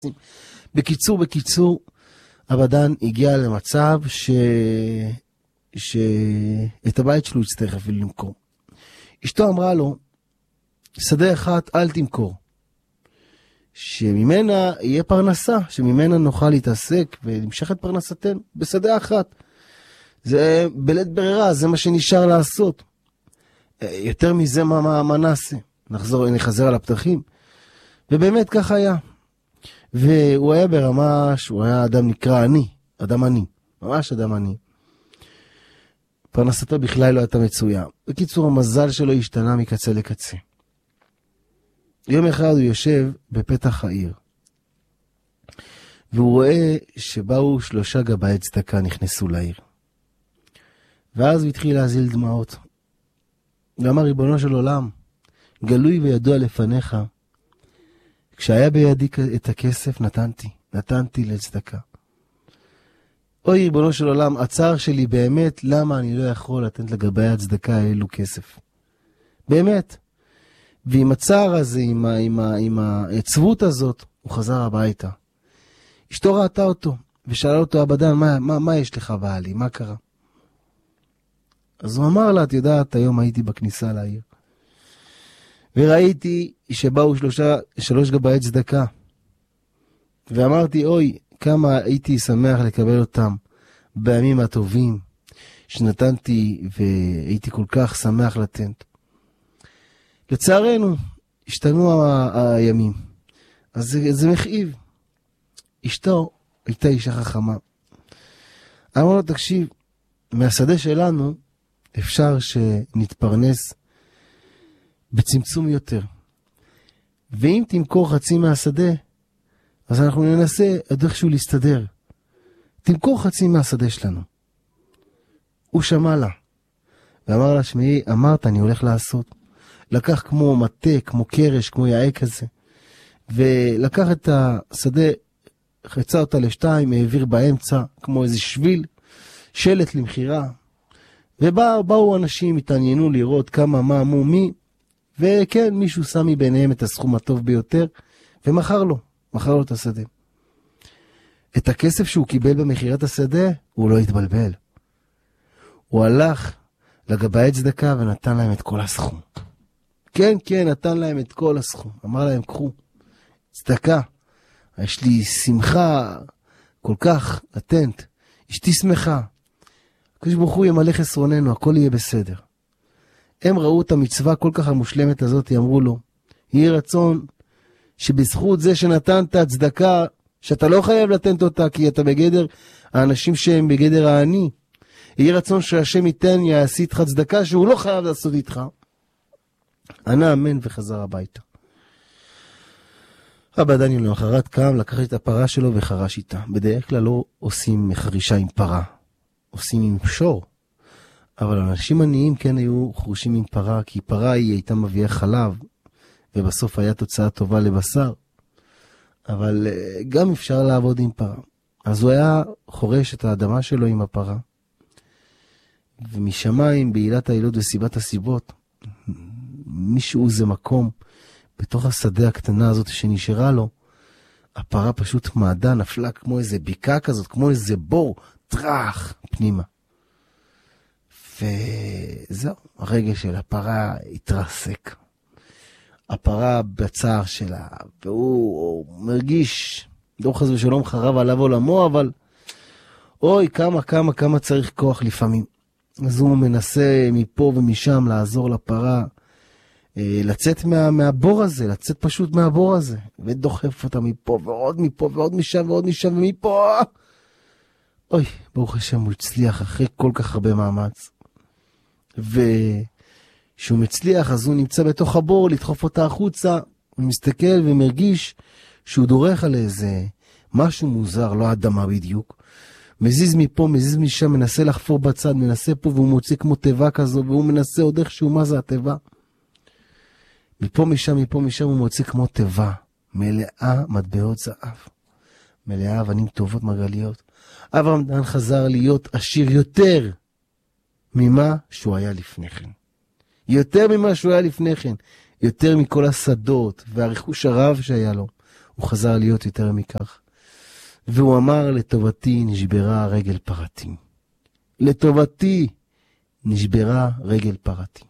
בקיצור, אבדן הגיע למצב שאת הבית שלו יצטרך אפילו למכור. אשתו אמרה לו, שדה אחת אל תמכור, שממנה יהיה פרנסה, שממנה נוכל להתעסק ולמשך את פרנסתנו בשדה אחת. זה בלית ברירה, זה מה שנשאר לעשות. יותר מזה מה נעשה? נחזר על הפתחים. ובאמת כך היה. והוא היה ברמה שהוא היה אדם נקרא עני, אדם עני, ממש אדם עני. פרנסתו בכלל לא הייתה מצויה. בקיצור, המזל שלו השתנה מקצה לקצה. יום אחד הוא יושב בפתח העיר, והוא רואה שבאו 3 גבאי צדקה נכנסו לעיר. ואז הוא התחיל להזיל דמעות. ואמר, ריבונו של עולם, גלוי וידוע לפניך, כשהיה בידי את הכסף נתנתי לצדקה. אוי ריבונו של עולם, הצער שלי באמת, למה אני לא יכול לתת לגבאי הצדקה האלו כסף? באמת. ועם הצער הזה, עם העצבות הזאת, הוא חזר הביתה. אשתו ראתה אותו, ושאלה אותו, אבדן, מה יש לך בעלי? מה קרה? אז הוא אמר לה, את יודעת, היום הייתי בכניסה לעיר, וראיתי שבאו 3 גבאי צדקה, ואמרתי, אוי, כמה הייתי שמח לקבל אותם בימים הטובים שנתנתי, והייתי כל כך שמח לתת. לצערנו, השתנו הימים, אז זה מכאיב. אשתו הייתה אישה חכמה. אמר לו, תקשיב, מהשדה שלנו אפשר שנתפרנס בצמצום יותר. ואם תמכור חצי מהשדה, אז אנחנו ננסה עד איכשהו להסתדר. תמכור חצי מהשדה שלנו. הוא שמע לה, ואמר לה, שמעי, אמרת, אני הולך לעשות. לקח כמו מטה, כמו קרש, כמו יעק כזה, ולקח את השדה, חצה אותה לשתיים, העביר באמצע, כמו איזה שביל, שלט למחירה, ובאו אנשים, התעניינו לראות כמה, מה, מו, מי, וכן, מישהו שם מביניהם את הסכום הטוב ביותר, ומכר לו את השדה. את הכסף שהוא קיבל במחירת השדה, הוא לא התבלבל. הוא הלך לגבאי צדקה ונתן להם את כל הסכום. כן, נתן להם את כל הסכום. אמר להם, קחו, צדקה, יש לי שמחה כל כך נתנת, אשתי שמחה. הקדוש ברוך הוא ימלא חסרוננו, הכל יהיה בסדר. הם ראו את המצווה כל כך המושלמת הזאת, אמרו לו, יהי רצון שבזכות זה שנתנת צדקה, שאתה לא חייב לתת אותה, כי אתה בגדר האנשים שהם בגדר העני, יהי רצון שהשם ייתן יעשי איתך צדקה שהוא לא חייב לעשות איתך. ענה אמן וחזר הביתה. אבא דניאל למחרת קם, לקח את הפרה שלו וחרש איתה. בדרך כלל לא עושים חרישה עם פרה, עושים עם שור. אבל אנשים עניים כן היו חרושים עם פרה, כי פרה היא הייתה מביאה חלב, ובסוף היה תוצאה טובה לבשר. אבל גם אפשר לעבוד עם פרה. אז הוא היה חורש את האדמה שלו עם הפרה. ומשמיים, בעילת העילות וסיבת הסיבות, מישהו זה מקום, בתוך השדה הקטנה הזאת שנשארה לו, הפרה פשוט מעדה, נפלה כמו איזה ביקה כזאת, כמו איזה בור, טרח, פנימה. וזהו, הרגל של הפרה התרסק. הפרה בצער שלה, והוא מרגיש, לא חס ושלום חרב עליו עולמו, אבל אוי, כמה צריך כוח לפעמים. אז הוא מנסה מפה ומשם לעזור לפרה, לצאת מהבור הזה, לצאת פשוט מהבור הזה, ודוחף אותה מפה ועוד משם ועוד משם ומפה. אוי, ברוך השם, הוא הצליח אחרי כל כך הרבה מאמץ. ושהוא מצליח, אז הוא נמצא בתוך הבור, לדחוף אותה החוצה, הוא מסתכל ומרגיש שהוא דורך על איזה משהו מוזר, לא אדמה בדיוק. מזיז מפה, מזיז משם, מנסה לחפור בצד, מנסה פה, והוא מוציא כמו טבע כזו, והוא מנסה עוד איכשהו מה זה הטבע. מפה משם הוא מוציא כמו טבע, מלאה מטבעות זהב, מלאה אבנים טובות מרגליות. אברהם דן חזר להיות עשיר יותר ממה שהוא היה לפני כן. יותר ממה שהוא היה לפני כן. יותר מכל השדות והרכוש הרב שהיה לו. הוא חזר להיות יותר מכך. והוא אמר, לטובתי נשברה רגל פרתי. לטובתי נשברה רגל פרתי.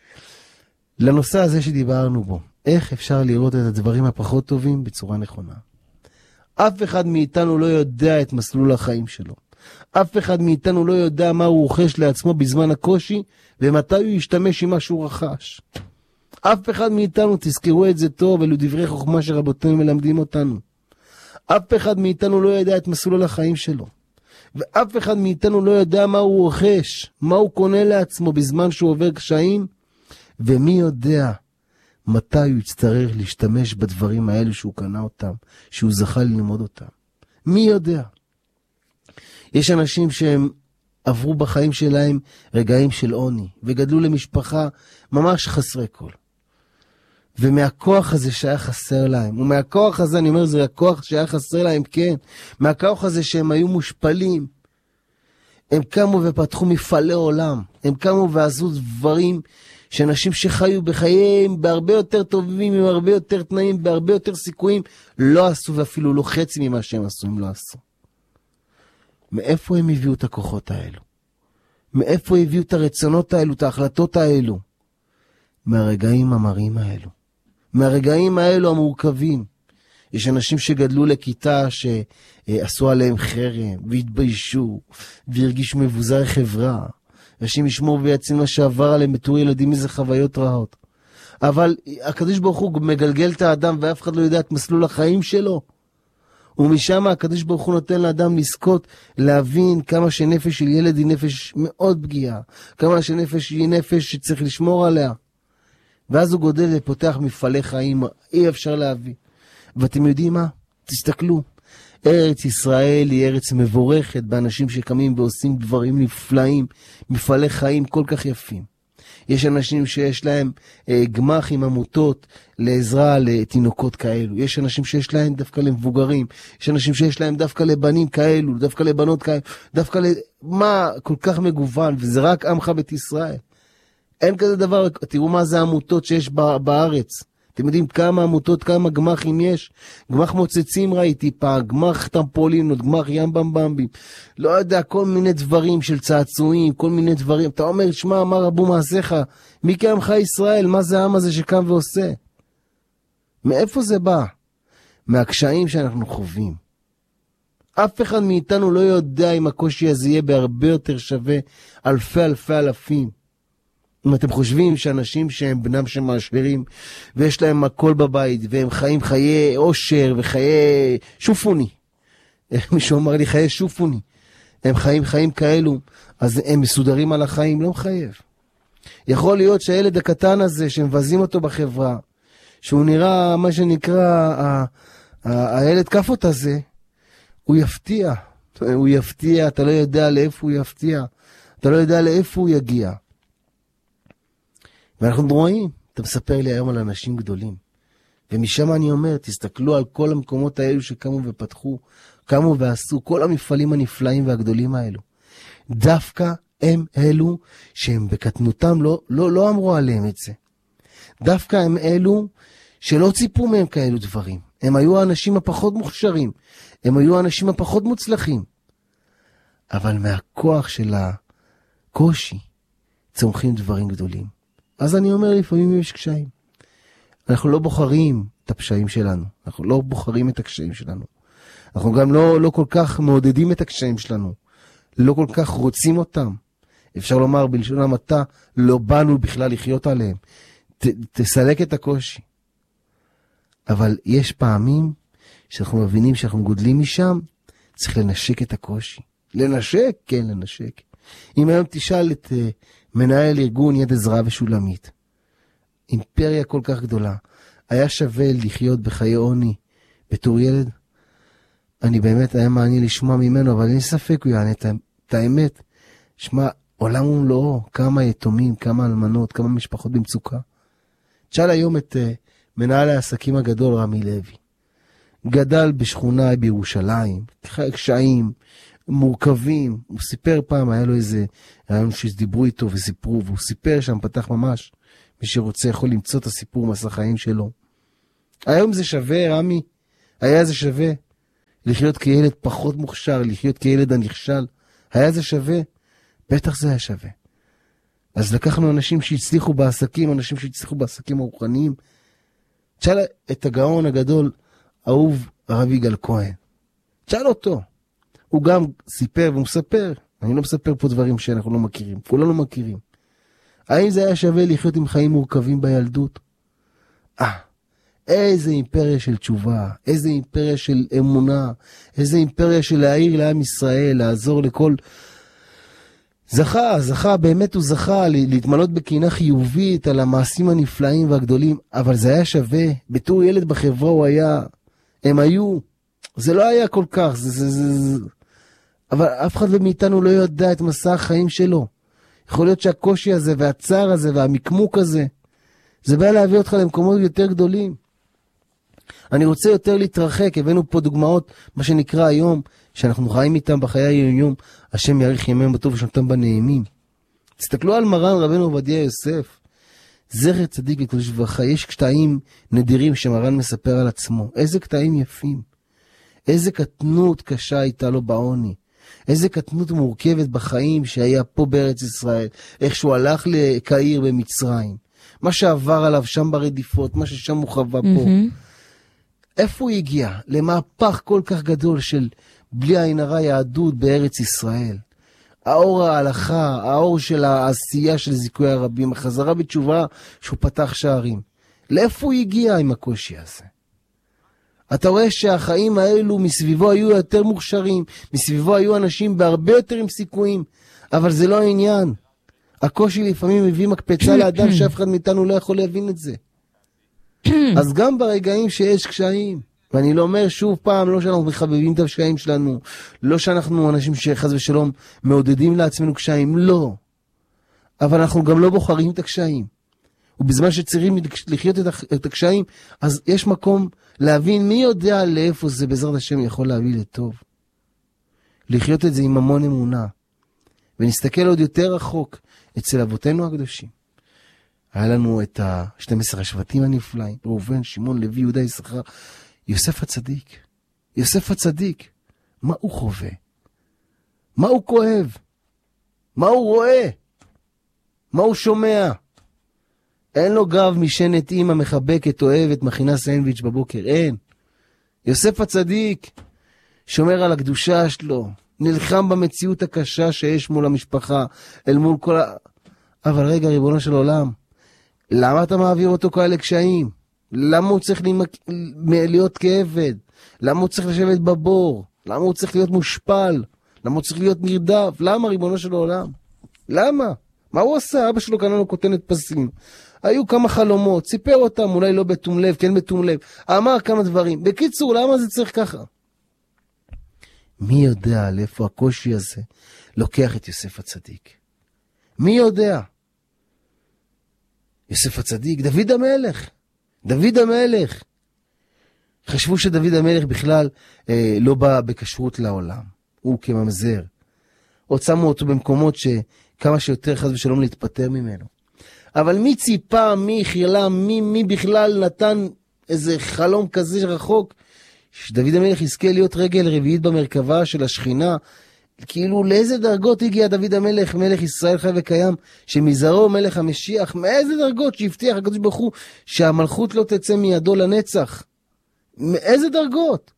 לנושא הזה שדיברנו בו, איך אפשר לראות את הדברים הפחות טובים בצורה נכונה. אף אחד מאיתנו לא יודע את מסלול החיים שלו. אף אחד מאיתנו לא יודע מה הוא רוכש לעצמו בזמן הקושי, ומתי הוא ישתמש עם מה שהוא רכש. אף אחד מאיתנו, תזכרו את זה טוב, אלו דברי חוכמה שרבותינו מלמדים אותנו. אף אחד מאיתנו לא יודע את מסלול החיים שלו. ואף אחד מאיתנו לא יודע מה הוא רוכש, מה הוא קונה לעצמו בזמן שהוא עובר קשיים, ומי יודע מתי הוא יצטרך להשתמש בדברים האלו שהוא קנה אותם, שהוא זכה ללמוד אותם. מי יודע? יש אנשים שהם עברו בחיים שלהם רגעים של עוני, וגדלו למשפחה ממש חסרי כל. ומהכוח הזה שהיה חסר להם, ומהכוח הזה, אני אומר, זה הכוח שהיה חסר להם, כן, מהכוח הזה שהם היו מושפלים, הם קמו ופתחו מפעלי עולם, הם קמו ועשו דברים שאנשים שחיו בחייהם בהרבה יותר טובים, עם הרבה יותר תנאים, בהרבה יותר סיכויים, לא עשו ואפילו לא חצי ממה שהם עשו, הם לא עשו. מאיפה הם הביאו את הכוחות האלו? מאיפה הביאו את הרצונות האלו, את ההחלטות האלו? מהרגעים המרים האלו. מהרגעים האלו המורכבים. יש אנשים שגדלו לכיתה שעשו עליהם חרם, והתביישו, והרגישו מבוזר חברה. אנשים ישמעו ויצאים מה שעבר עליהם בתור ילדים איזה חוויות רעות. אבל הקדוש ברוך הוא מגלגל את האדם ואף אחד לא יודע את מסלול החיים שלו. ומשם הקדוש ברוך הוא נותן לאדם לזכות להבין כמה שנפש של ילד היא נפש מאוד פגיעה. כמה שנפש היא נפש שצריך לשמור עליה. ואז הוא גודל ופותח מפעלי חיים, אי אפשר להביא. ואתם יודעים מה? תסתכלו. ארץ ישראל היא ארץ מבורכת באנשים שקמים ועושים דברים נפלאים, מפעלי חיים כל כך יפים. יש אנשים שיש להם גמח עם עמותות לעזרה לתינוקות כאלו. יש אנשים שיש להם דווקא למבוגרים. יש אנשים שיש להם דווקא לבנים כאלו, דווקא לבנות כאלו, דווקא מה כל כך מגוון, וזה רק עמך בית ישראל. אין כזה דבר, תראו מה זה עמותות שיש בארץ. אתם יודעים כמה עמותות, כמה גמחים יש? גמח מוצצים ראיתי פעם, גמח טמפולינות, גמח ים במבמבים. לא יודע, כל מיני דברים של צעצועים, כל מיני דברים. אתה אומר, שמע, אמר רבו מעשיך, מי כעמך ישראל? מה זה העם הזה שקם ועושה? מאיפה זה בא? מהקשיים שאנחנו חווים. אף אחד מאיתנו לא יודע אם הקושי הזה יהיה בהרבה יותר שווה אלפי אלפים. אם אתם חושבים שאנשים שהם בנם שמעשירים ויש להם הכל בבית והם חיים חיי עושר וחיי שופוני, מישהו אמר לי חיי שופוני, הם חיים כאלו, אז הם מסודרים על החיים, לא מחייב. יכול להיות שהילד הקטן הזה שמבזים אותו בחברה, שהוא נראה מה שנקרא הילד כפות הזה, הוא יפתיע, אתה לא יודע לאיפה הוא יפתיע, אתה לא יודע לאיפה הוא יגיע. ואנחנו רואים, אתה מספר לי היום על אנשים גדולים. ומשם אני אומר, תסתכלו על כל המקומות האלו שקמו ופתחו, קמו ועשו, כל המפעלים הנפלאים והגדולים האלו. דווקא הם אלו שהם בקטנותם לא אמרו עליהם את זה. דווקא הם אלו שלא ציפו מהם כאלו דברים. הם היו האנשים הפחות מוכשרים. הם היו האנשים הפחות מוצלחים. אבל מהכוח של הקושי צומחים דברים גדולים. אז אני אומר, לפעמים יש קשיים. אנחנו לא בוחרים את הפשעים שלנו. אנחנו לא בוחרים את הקשיים שלנו. אנחנו גם לא כל כך מעודדים את הקשיים שלנו. לא כל כך רוצים אותם. אפשר לומר בלשון המעטה, לא באנו בכלל לחיות עליהם. תסלק את הקושי. אבל יש פעמים שאנחנו מבינים שאנחנו גודלים משם, צריך לנשק את הקושי. לנשק? כן, לנשק. אם היום תשאל את מנהל ארגון יד עזרא ושולמית, אימפריה כל כך גדולה, היה שווה לחיות בחיי עוני בתור ילד? אני באמת היה מעניין לשמוע ממנו, אבל אין ספק הוא יענה את האמת. שמע, עולם ומלואו, כמה יתומים, כמה אלמנות, כמה משפחות במצוקה. תשאל היום את מנהל העסקים הגדול רמי לוי. גדל בשכונה בירושלים, קשיים, מורכבים. הוא סיפר פעם, היה לו איזה רעיון שדיברו איתו וסיפרו, והוא סיפר שם, פתח ממש, מי שרוצה יכול למצוא את הסיפור מסע החיים שלו. היום זה שווה, רמי? היה זה שווה לחיות כילד פחות מוכשר, לחיות כילד הנכשל? היה זה שווה? בטח זה היה שווה. אז לקחנו אנשים שהצליחו בעסקים, אנשים שהצליחו בעסקים הרוחניים. תשאל את הגאון הגדול, אהוב הרב יגאל כהן. תשאל אותו. הוא גם סיפר ומספר. אני לא מספר פה דברים שאנחנו לא מכירים. כולנו מכירים. האם זה היה שווה לחיות עם חיים מורכבים בילדות? איזה אימפריה של תשובה, איזה אימפריה של אמונה, איזה אימפריה של להעיר לעם ישראל, לעזור לכל... זכה, באמת הוא זכה להתמלות בקינה חיובית על המעשים הנפלאים והגדולים, אבל זה היה שווה. בתור ילד בחברה הוא היה, הם היו, זה לא היה כל כך, אבל אף אחד מאיתנו לא יודע את מסע החיים שלו. יכול להיות שהקושי הזה והצער הזה והמקמוק הזה, זה בא להביא אותך למקומות יותר גדולים. אני רוצה יותר להתרחק, הבאנו פה דוגמאות, מה שנקרא היום, שאנחנו חיים איתם בחיי היום, השם יאריך ימיהם בטוב ושנותם בנעימים. תסתכלו על מרן רבנו עובדיה יוסף, זכר צדיק וקדוש לברכה, יש קטעים נדירים שמרן מספר על עצמו, איזה קטעים יפים, איזה קטנות קשה הייתה לו בעוני, איזה קטנות מורכבת בחיים שהיה פה בארץ ישראל, איך שהוא הלך לקהיר במצרים, מה שעבר עליו שם ברדיפות, מה ששם הוא חווה פה. איפה הוא הגיע? למהפך כל כך גדול של בלי עין הרע יהדות בארץ ישראל. האור ההלכה, האור של העשייה של זיכוי הרבים, החזרה בתשובה שהוא פתח שערים. לאיפה הוא הגיע עם הקושי הזה? אתה רואה שהחיים האלו מסביבו היו יותר מוכשרים, מסביבו היו אנשים בהרבה יותר עם סיכויים, אבל זה לא העניין. הקושי לפעמים מביא מקפצה לאדם שאף אחד מאיתנו לא יכול להבין את זה. אז גם ברגעים שיש קשיים, ואני לא אומר שוב פעם, לא שאנחנו מחבבים את הקשיים שלנו, לא שאנחנו אנשים שחס ושלום מעודדים לעצמנו קשיים, לא. אבל אנחנו גם לא בוחרים את הקשיים. ובזמן שצריכים לחיות את הקשיים, אז יש מקום להבין מי יודע לאיפה זה בעזרת השם יכול להביא לטוב. לחיות את זה עם המון אמונה. ונסתכל עוד יותר רחוק אצל אבותינו הקדושים. היה לנו את 12 השבטים הנפלאים, ראובן, שמעון, לוי, יהודה, יששכר, יוסף הצדיק. יוסף הצדיק, מה הוא חווה? מה הוא כואב? מה הוא רואה? מה הוא שומע? אין לו גב משענת אמא מחבקת, אוהבת, מכינה סנדוויץ' בבוקר, אין. יוסף הצדיק שומר על הקדושה שלו, נלחם במציאות הקשה שיש מול המשפחה, אל מול כל אבל רגע, ריבונו של עולם, למה אתה מעביר אותו כאלה קשיים? למה הוא צריך להיות כעבד? למה הוא צריך לשבת בבור? למה הוא צריך להיות מושפל? למה הוא צריך להיות נרדף? למה, ריבונו של העולם? למה? מה הוא עשה? אבא שלו קנה לו כותנת פסים. היו כמה חלומות, סיפר אותם, אולי לא בתום לב, כן בתום לב. אמר כמה דברים. בקיצור, למה זה צריך ככה? מי יודע לאיפה הקושי הזה לוקח את יוסף הצדיק? מי יודע? יוסף הצדיק, דוד המלך. דוד המלך. חשבו שדוד המלך בכלל לא בא בקשרות לעולם. הוא כממזר. עוד שמו אותו במקומות שכמה שיותר חס ושלום להתפטר ממנו. אבל מי ציפה, מי חילה, מי בכלל נתן איזה חלום כזה רחוק, שדוד המלך יזכה להיות רגל רביעית במרכבה של השכינה. כאילו לאיזה דרגות הגיע דוד המלך, מלך ישראל חי וקיים, שמזרעו מלך המשיח, מאיזה דרגות שהבטיח הקדוש ברוך הוא שהמלכות לא תצא מידו לנצח. מאיזה דרגות?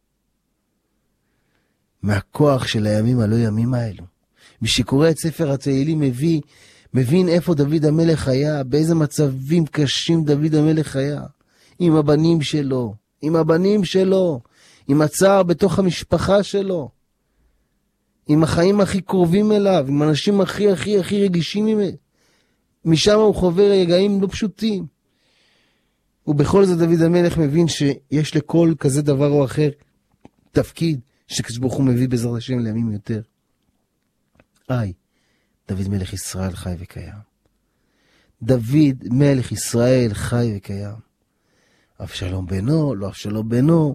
מהכוח של הימים הלא ימים האלו. מי שקורא את ספר התהילים מבין איפה דוד המלך היה, באיזה מצבים קשים דוד המלך היה, עם הבנים שלו, עם הצער בתוך המשפחה שלו, עם החיים הכי קרובים אליו, עם אנשים הכי רגישים ממנו. משם הוא חובר רגעים לא פשוטים. ובכל זאת דוד המלך מבין שיש לכל כזה דבר או אחר תפקיד שקדוש ברוך הוא מביא בעזרת השם לימים יותר. דוד מלך ישראל חי וקיים. דוד מלך ישראל חי וקיים. אבשלום בנו, לא אבשלום בנו.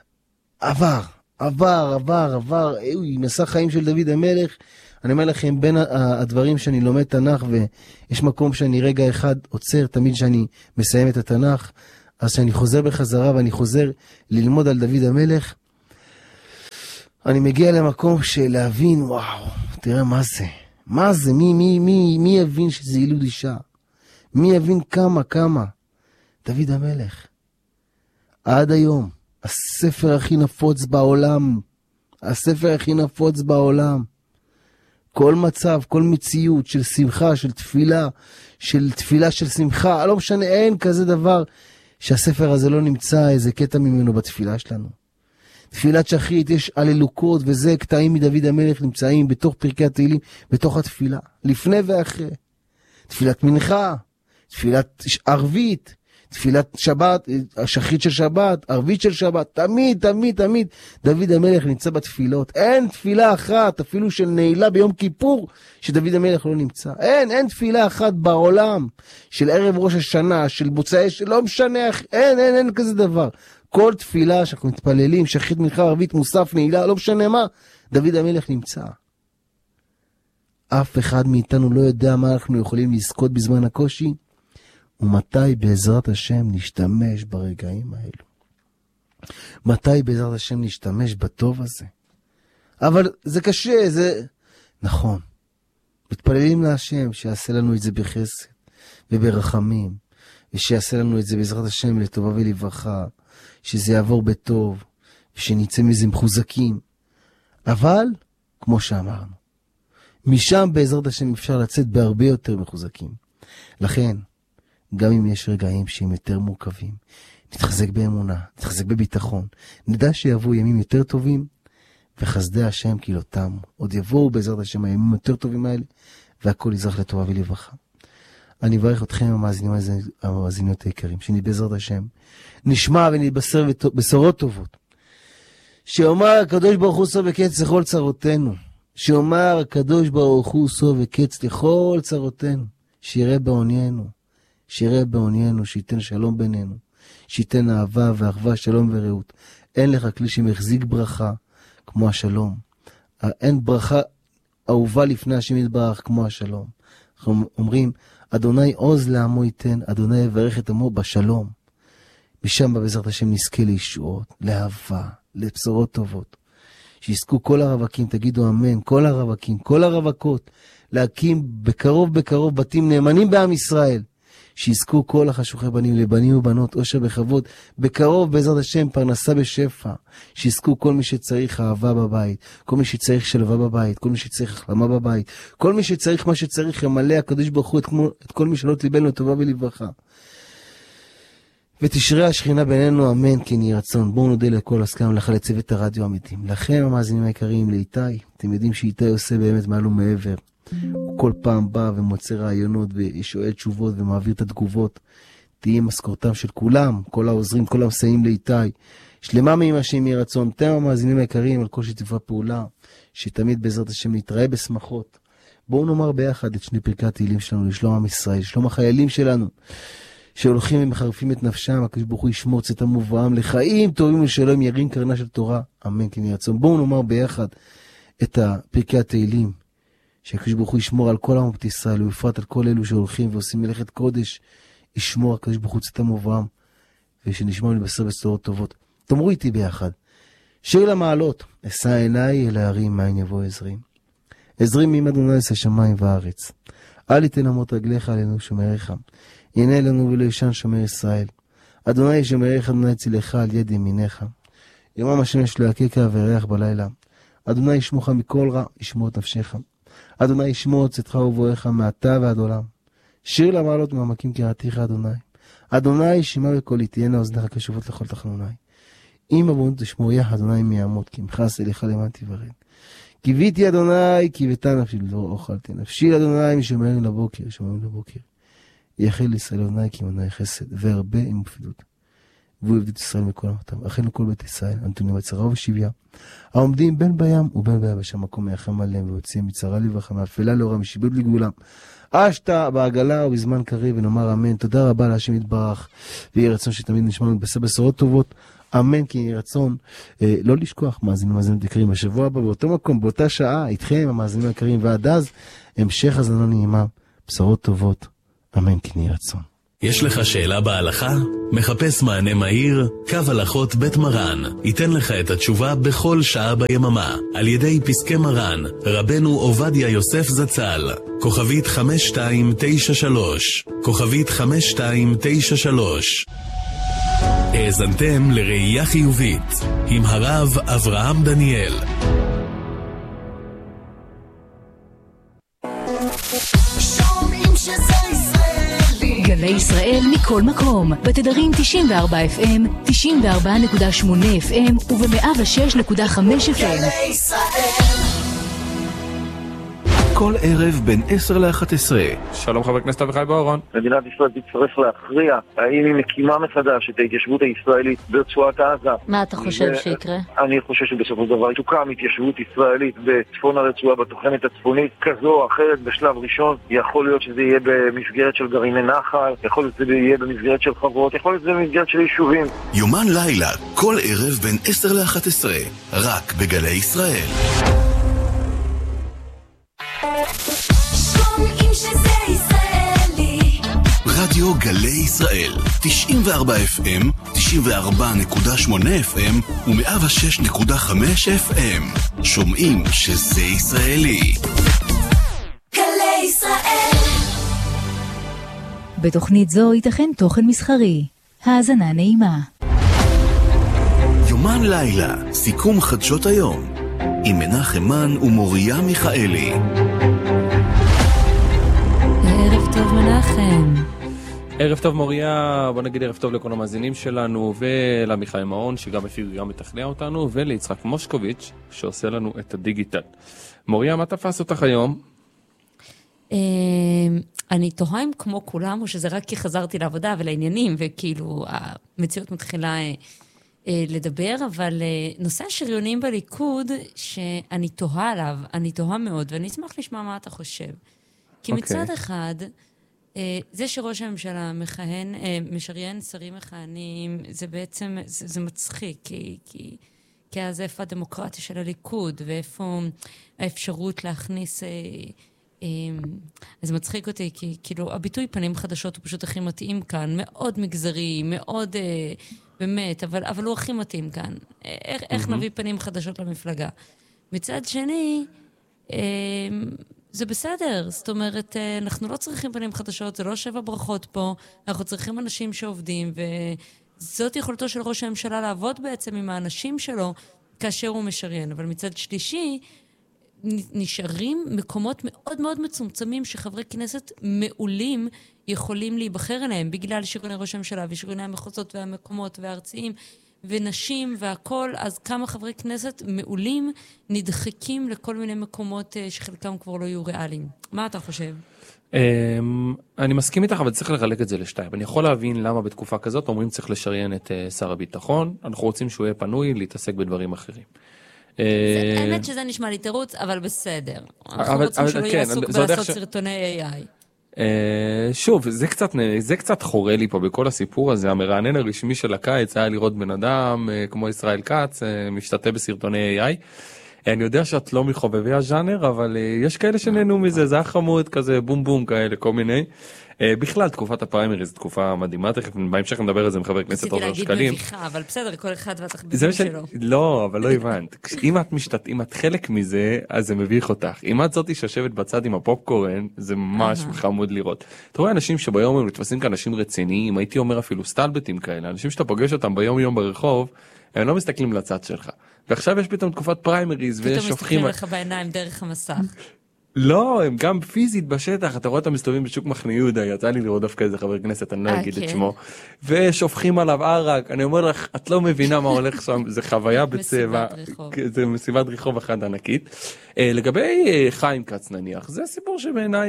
עבר, מסע חיים של דוד המלך. אני אומר לכם, בין הדברים שאני לומד תנ"ך, ויש מקום שאני רגע אחד עוצר, תמיד שאני מסיים את התנ"ך, אז כשאני חוזר בחזרה ואני חוזר ללמוד על דוד המלך, אני מגיע למקום של להבין, וואו, תראה מה זה. מה זה? מי יבין שזה ילוד אישה? מי יבין כמה? דוד המלך. עד היום, הספר הכי נפוץ בעולם. הספר הכי נפוץ בעולם. כל מצב, כל מציאות של שמחה, של תפילה של שמחה, לא משנה, אין כזה דבר שהספר הזה לא נמצא איזה קטע ממנו בתפילה שלנו. תפילת שחרית, יש הללוקות, וזה קטעים מדוד המלך נמצאים בתוך פרקי התהילים, בתוך התפילה, לפני ואחרי. תפילת מנחה, תפילת ערבית, תפילת שבת, השחרית של שבת, ערבית של שבת, תמיד דוד המלך נמצא בתפילות. אין תפילה אחת, אפילו של נעילה ביום כיפור, שדוד המלך לא נמצא. אין תפילה אחת בעולם, של ערב ראש השנה, של מוצאי, לא משנה, אין כזה דבר. כל תפילה שאנחנו מתפללים, שחרית מנחה, ערבית, מוסף, נעילה, לא משנה מה, דוד המלך נמצא. אף אחד מאיתנו לא יודע מה אנחנו יכולים לזכות בזמן הקושי, ומתי בעזרת השם נשתמש ברגעים האלו. מתי בעזרת השם נשתמש בטוב הזה. אבל זה קשה, זה... נכון. מתפללים להשם שיעשה לנו את זה בחסד וברחמים, ושיעשה לנו את זה בעזרת השם לטובה ולברכה, שזה יעבור בטוב, ושנצא מזה מחוזקים. אבל, כמו שאמרנו, משם בעזרת השם אפשר לצאת בהרבה יותר מחוזקים. לכן, גם אם יש רגעים שהם יותר מורכבים, נתחזק באמונה, נתחזק בביטחון, נדע שיבואו ימים יותר טובים, וחסדי השם כילותם. עוד יבואו בעזרת השם הימים יותר טובים האלה, והכל יזרח לטובה ולברכה. אני אברך אתכם המאזיניות היקרים, שנתבעזרת השם, נשמע ונתבשר בשורות טובות. שאומר הקדוש ברוך הוא סוף וקץ לכל צרותינו. שאומר הקדוש ברוך הוא סוף וקץ לכל צרותינו. שיראה בעוניינו. שיראה בעוניינו, שייתן שלום בינינו. שייתן אהבה ואחווה, שלום ורעות. אין לך כלי שמחזיק ברכה כמו השלום. אין ברכה אהובה לפני השם יתברך כמו השלום. אנחנו אומרים, אדוני עוז לעמו ייתן, אדוני יברך את עמו בשלום. משם בעזרת השם נזכה לישועות, לאהבה, לבשורות טובות. שיזכו כל הרווקים, תגידו אמן, כל הרווקים, כל הרווקות, להקים בקרוב בתים נאמנים בעם ישראל. שיזכו כל החשוכי בנים לבנים ובנות, אושר בכבוד, בקרוב בעזרת השם פרנסה בשפע. שיזכו כל מי שצריך אהבה בבית, כל מי שצריך שלווה בבית, כל מי שצריך החלמה בבית, כל מי שצריך מה שצריך, ימלא הקדוש ברוך הוא את כל מי שלא ליבנו לטובה ולברכה. ותשרה השכינה בינינו, אמן כן יהי רצון. בואו נודה לכל הסכם לך לצוות הרדיו עמיתים. לכם המאזינים היקרים, לאיתי, אתם יודעים שאיתי עושה באמת מעל ומעבר. הוא כל פעם בא ומוצא רעיונות ושואל תשובות ומעביר את התגובות. תהיה משכורתם של כולם, כל העוזרים, כל המסייעים לאיתי. שלמה מעם השם יהי רצון. אתם המאזינים היקרים על כל שיתופי פעולה, שתמיד בעזרת השם נתראה בשמחות. בואו נאמר ביחד את שני פרקי התהילים שלנו לשלום עם ישראל, לשלום החיילים שלנו. שהולכים ומחרפים את נפשם, הקדוש ברוך הוא ישמור צאתם ובואם לחיים טובים ושלום, ירים קרנה של תורה, אמן כן יהי רצון. בואו נאמר ביחד את פרקי התהילים, שהקדוש ברוך הוא ישמור על כל עמות ישראל, ובפרט על כל אלו שהולכים ועושים מלאכת קודש, ישמור הקדוש ברוך הוא צאתם ובואם, ושנשמע לבשר בשורות טובות. תאמרו איתי ביחד, שיר למעלות, אשא עיניי אל ההרים, מאין יבוא עזרי. עזרי מעם אדוני עשה שמיים וארץ. אל יתן אמות רגליך עלינו שומריך. הנה לנו ולא ישן שומר ישראל. אדוני שומריך, אדוני צילך על יד ימיניך. יומם השמש לא יקקה וירח בלילה. אדוני ישמוך מכל רע, ישמור את נפשך. אדוני ישמור צאתך ובואך מעתה ועד עולם. שיר למעלות מעמקים קראתיך אדוני. אדוני שמע בקולי, תהיינה אוזניך קשובות לכל תחנוני. אם אבונות תשמוריה, אדוני מיעמות, כי עמך עשה לך למען תיברד. קיוויתי אדוני, קיוותה נפשי לדור אוכלתי. נפשי לאדוני משומרים לבוקר, שומרים לבוקר. יחל ישראל אדוני כי מנהי חסד, והרבה עם מפדות. והוא יבדית ישראל מכל עמתם. אכן לכל בית ישראל, הנתונים בצרה ובשביה. העומדים בין בים ובין ביבשה, מקום מייחם עליהם, והוציאים מצרה לברכה, מאפלה לאורה, משיבות לגאולה. אשתה בעגלה ובזמן קריב, ונאמר אמן. תודה רבה להשם יתברך, ויהי רצון שתמיד נשמע להתבשר בשורות טובות. אמן כי יהי רצון. לא לשכוח, מאזינים יקרים, השבוע הבא באותו מקום, באותה שעה, איתכם המאזינים היקרים, ועד אז המשך הזנה נעימה, בשורות טובות. אמן כי יהי רצון. יש לך שאלה בהלכה? מחפש מענה מהיר? קו הלכות בית מרן ייתן לך את התשובה בכל שעה ביממה על ידי פסקי מרן רבנו עובדיה יוסף זצ"ל. כוכבית 5293, כוכבית 5293. האזנתם לראייה חיובית עם הרב אברהם דניאל. גלי ישראל מכל מקום, בתדרים 94 FM, 94.8 FM וב-106.5 FM. גלי ישראל. כל ערב בין 10 ל-11. שלום חבר הכנסת אביחי בוארון. מדינת ישראל תצטרך להכריע האם היא מקימה מחדש את ההתיישבות הישראלית ברצועת עזה. מה אתה חושב שיקרה? אני חושב שבסופו של דבר תוקם התיישבות ישראלית בצפון הרצועה, בתוחמת הצפונית כזו או אחרת בשלב ראשון. יכול להיות שזה יהיה במסגרת של גרעיני נחל, יכול להיות שזה יהיה במסגרת של חברות, יכול להיות שזה במסגרת של יישובים. יומן לילה, כל ערב בין 10 ל-11, רק בגלי ישראל. שומעים שזה ישראלי. רדיו גלי ישראל, 94 FM, 94.8 FM ו-106.5 FM. שומעים שזה ישראלי. גלי ישראל. בתוכנית זו ייתכן תוכן מסחרי. האזנה נעימה. יומן לילה, סיכום חדשות היום. עם מנחם מן ומוריה מיכאלי. ערב טוב מנחם. ערב טוב מוריה, בוא נגיד ערב טוב לכל המאזינים שלנו ולמיכאל מעון שגם מפיק וגם מתכנע אותנו וליצחק מושקוביץ' שעושה לנו את הדיגיטל. מוריה, מה תפס אותך היום? אני תוהה אם כמו כולם או שזה רק כי חזרתי לעבודה ולעניינים וכאילו המציאות מתחילה לדבר, אבל נושא השריונים בליכוד שאני תוהה עליו, אני תוהה מאוד ואני אשמח לשמוע מה אתה חושב. כי מצד אחד, זה שראש הממשלה מכהן, משריין שרים מכהנים, זה בעצם, זה מצחיק, כי אז איפה הדמוקרטיה של הליכוד, ואיפה האפשרות להכניס, אז מצחיק אותי, כי כאילו הביטוי פנים חדשות הוא פשוט הכי מתאים כאן, מאוד מגזרי, מאוד, באמת, אבל הוא הכי מתאים כאן. איך נביא פנים חדשות למפלגה? מצד שני, זה בסדר, זאת אומרת, אנחנו לא צריכים פנים חדשות, זה לא 7 ברכות פה, אנחנו צריכים אנשים שעובדים, וזאת יכולתו של ראש הממשלה לעבוד בעצם עם האנשים שלו, כאשר הוא משריין. אבל מצד שלישי, נשארים מקומות מאוד מאוד מצומצמים, שחברי כנסת מעולים יכולים להיבחר אליהם, בגלל שריוני ראש הממשלה, ושריוני המחוזות והמקומות והארציים, ונשים והכל, אז כמה חברי כנסת מעולים נדחקים לכל מיני מקומות שחלקם כבר לא יהיו ריאליים. מה אתה חושב? אני מסכים איתך, אבל צריך לחלק את זה לשתיים. אני יכול להבין למה בתקופה כזאת אומרים צריך לשריין את שר הביטחון, אנחנו רוצים שהוא יהיה פנוי להתעסק בדברים אחרים. האמת שזה נשמע לי תירוץ, אבל בסדר. אנחנו רוצים שהוא יהיה עסוק בלעשות סרטוני AI. שוב, זה קצת חורה לי פה בכל הסיפור הזה. המרענן הרשמי של הקיץ היה לראות בן אדם כמו ישראל כץ משתתף בסרטוני AI. אני יודע שאת לא מחובבי הז'אנר, אבל יש כאלה שנהנו מזה, זה היה חמוד כזה, בום בום כאלה, כל מיני. בכלל, תקופת הפריימריז זו תקופה מדהימה, תכף בהמשך נדבר על זה עם חבר הכנסת אושר שקלים. רציתי להגיד מביכה, אבל בסדר, כל אחד והתחביבים שלו. לא, אבל לא הבנת. אם את חלק מזה, אז זה מביך אותך. אם את זאתי שיושבת בצד עם הפופקורן, זה ממש חמוד לראות. אתה רואה אנשים שביום הם מתפסים כאנשים רציניים, הייתי אומר אפילו סטלבטים כאלה, אנשים שאתה פוגש אותם ביום יום ברחוב, הם לא מסתכלים לצד שלך. ועכשיו יש פתאום תקופת פריימריז פתאום מסתכלים לך בעיניים דרך המסך. לא, הם גם פיזית בשטח, אתה רואה אותם מסתובבים בשוק מחנה יהודה, יצא לי לראות דווקא איזה חבר כנסת, אני לא אגיד את שמו, ושופכים עליו ערק, אני אומר לך, את לא מבינה מה הולך שם, זה חוויה בצבע, זה מסיבת רחוב אחת ענקית. לגבי חיים כץ נניח, זה סיפור שבעיניי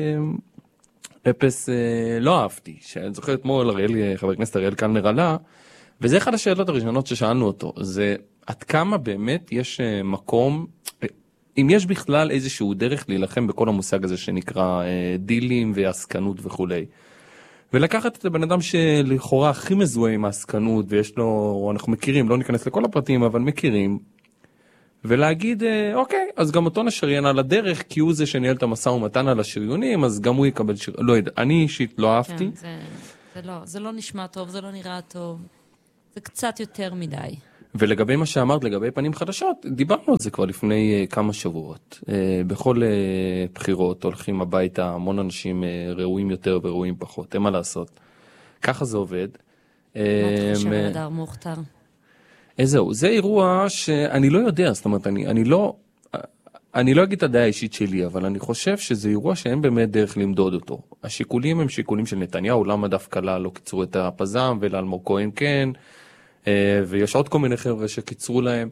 אפס לא אהבתי, שאני זוכר אתמול חבר הכנסת אריאל קלנר עלה, וזה אחד השאלות הראשונות ששאלנו אותו, זה עד כמה באמת יש מקום, אם יש בכלל איזשהו דרך להילחם בכל המושג הזה שנקרא דילים ועסקנות וכולי. ולקחת את הבן אדם שלכאורה הכי מזוהה עם העסקנות, ויש לו, אנחנו מכירים, לא ניכנס לכל הפרטים, אבל מכירים, ולהגיד, אוקיי, אז גם אותו נשריין על הדרך, כי הוא זה שניהל את המשא ומתן על השריונים, אז גם הוא יקבל לא יודע, אני אישית לא אהבתי. זה לא נשמע טוב, זה לא נראה טוב. זה קצת יותר מדי. ולגבי מה שאמרת, לגבי פנים חדשות, דיברנו על זה כבר לפני כמה שבועות. בכל בחירות הולכים הביתה המון אנשים ראויים יותר וראויים פחות. אין מה לעשות. ככה זה עובד. מה אתה חושב על הדר מוכתר? זהו, זה אירוע שאני לא יודע, זאת אומרת, אני לא אגיד את הדעה האישית שלי, אבל אני חושב שזה אירוע שאין באמת דרך למדוד אותו. השיקולים הם שיקולים של נתניהו, למה דווקא לה לא קיצרו את הפזם, ולאלמוג כהן כן, ויש עוד כל מיני חבר'ה שקיצרו להם,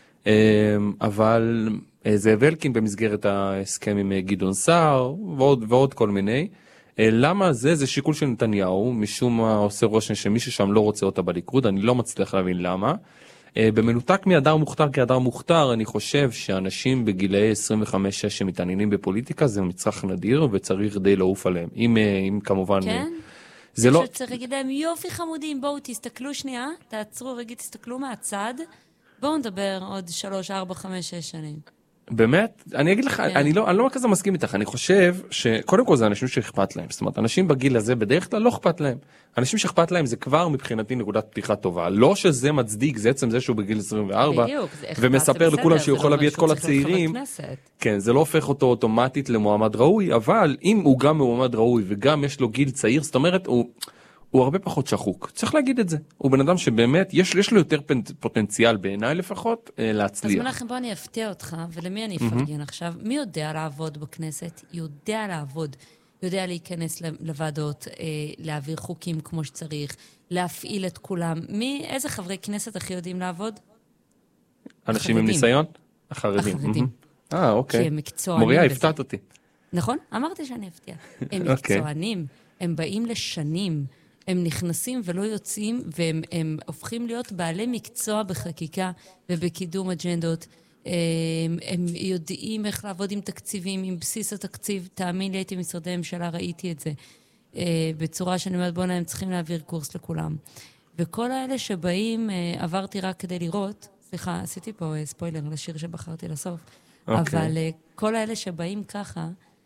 אבל זאב אלקין במסגרת ההסכם עם גדעון סער, ועוד כל מיני. למה זה שיקול של נתניהו, משום מה עושה רושם שמישהו שם לא רוצה אותה בליכוד, אני לא מצליח להבין למה. במנותק מהדר מוכתר כהדר מוכתר, אני חושב שאנשים בגילאי 25-6 שמתעניינים בפוליטיקה זה מצרך נדיר וצריך די לעוף עליהם. אם כמובן... כן? זה לא... שצריך להגיד להם, יופי חמודים, בואו תסתכלו שנייה, תעצרו רגע, תסתכלו מהצד, בואו נדבר עוד 3, 4, 5, 6 שנים. באמת? אני אגיד לך, אני לא כזה מסכים איתך, אני חושב שקודם כל זה אנשים שאכפת להם, זאת אומרת, אנשים בגיל הזה בדרך כלל לא אכפת להם. אנשים שאכפת להם זה כבר מבחינתי נקודת פתיחה טובה, לא שזה מצדיק, זה עצם זה שהוא בגיל 24, ומספר לכולם שהוא יכול להביא את כל הצעירים, כן, זה לא הופך אותו אוטומטית למועמד ראוי, אבל אם הוא גם מועמד ראוי וגם יש לו גיל צעיר, זאת אומרת, הוא הרבה פחות שחוק, צריך להגיד את זה. הוא בן אדם שבאמת, יש לו יותר פוטנציאל בעיניי לפחות, להצליח. אז מנחם, בוא אני אפתיע אותך, ולמי אני אפרגן עכשיו? מי יודע לעבוד בכנסת? יודע לעבוד. יודע להיכנס לוועדות, להעביר חוקים כמו שצריך, להפעיל את כולם. איזה חברי כנסת הכי יודעים לעבוד? אנשים עם ניסיון? החרדים. אוקיי. כי הם מקצוענים. מוריה, הפתעת אותי. נכון? אמרתי שאני אפתיע. הם מקצוענים, הם באים לשנים. הם נכנסים ולא יוצאים, והם הופכים להיות בעלי מקצוע בחקיקה ובקידום אג'נדות. הם יודעים איך לעבוד עם תקציבים, עם בסיס התקציב. תאמין לי, הייתי במשרדי ממשלה, ראיתי את זה. בצורה שאני אומרת, בואו הם צריכים להעביר קורס לכולם. וכל האלה שבאים, עברתי רק כדי לראות, סליחה, עשיתי פה ספוילר לשיר שבחרתי לסוף, אבל כל האלה שבאים ככה,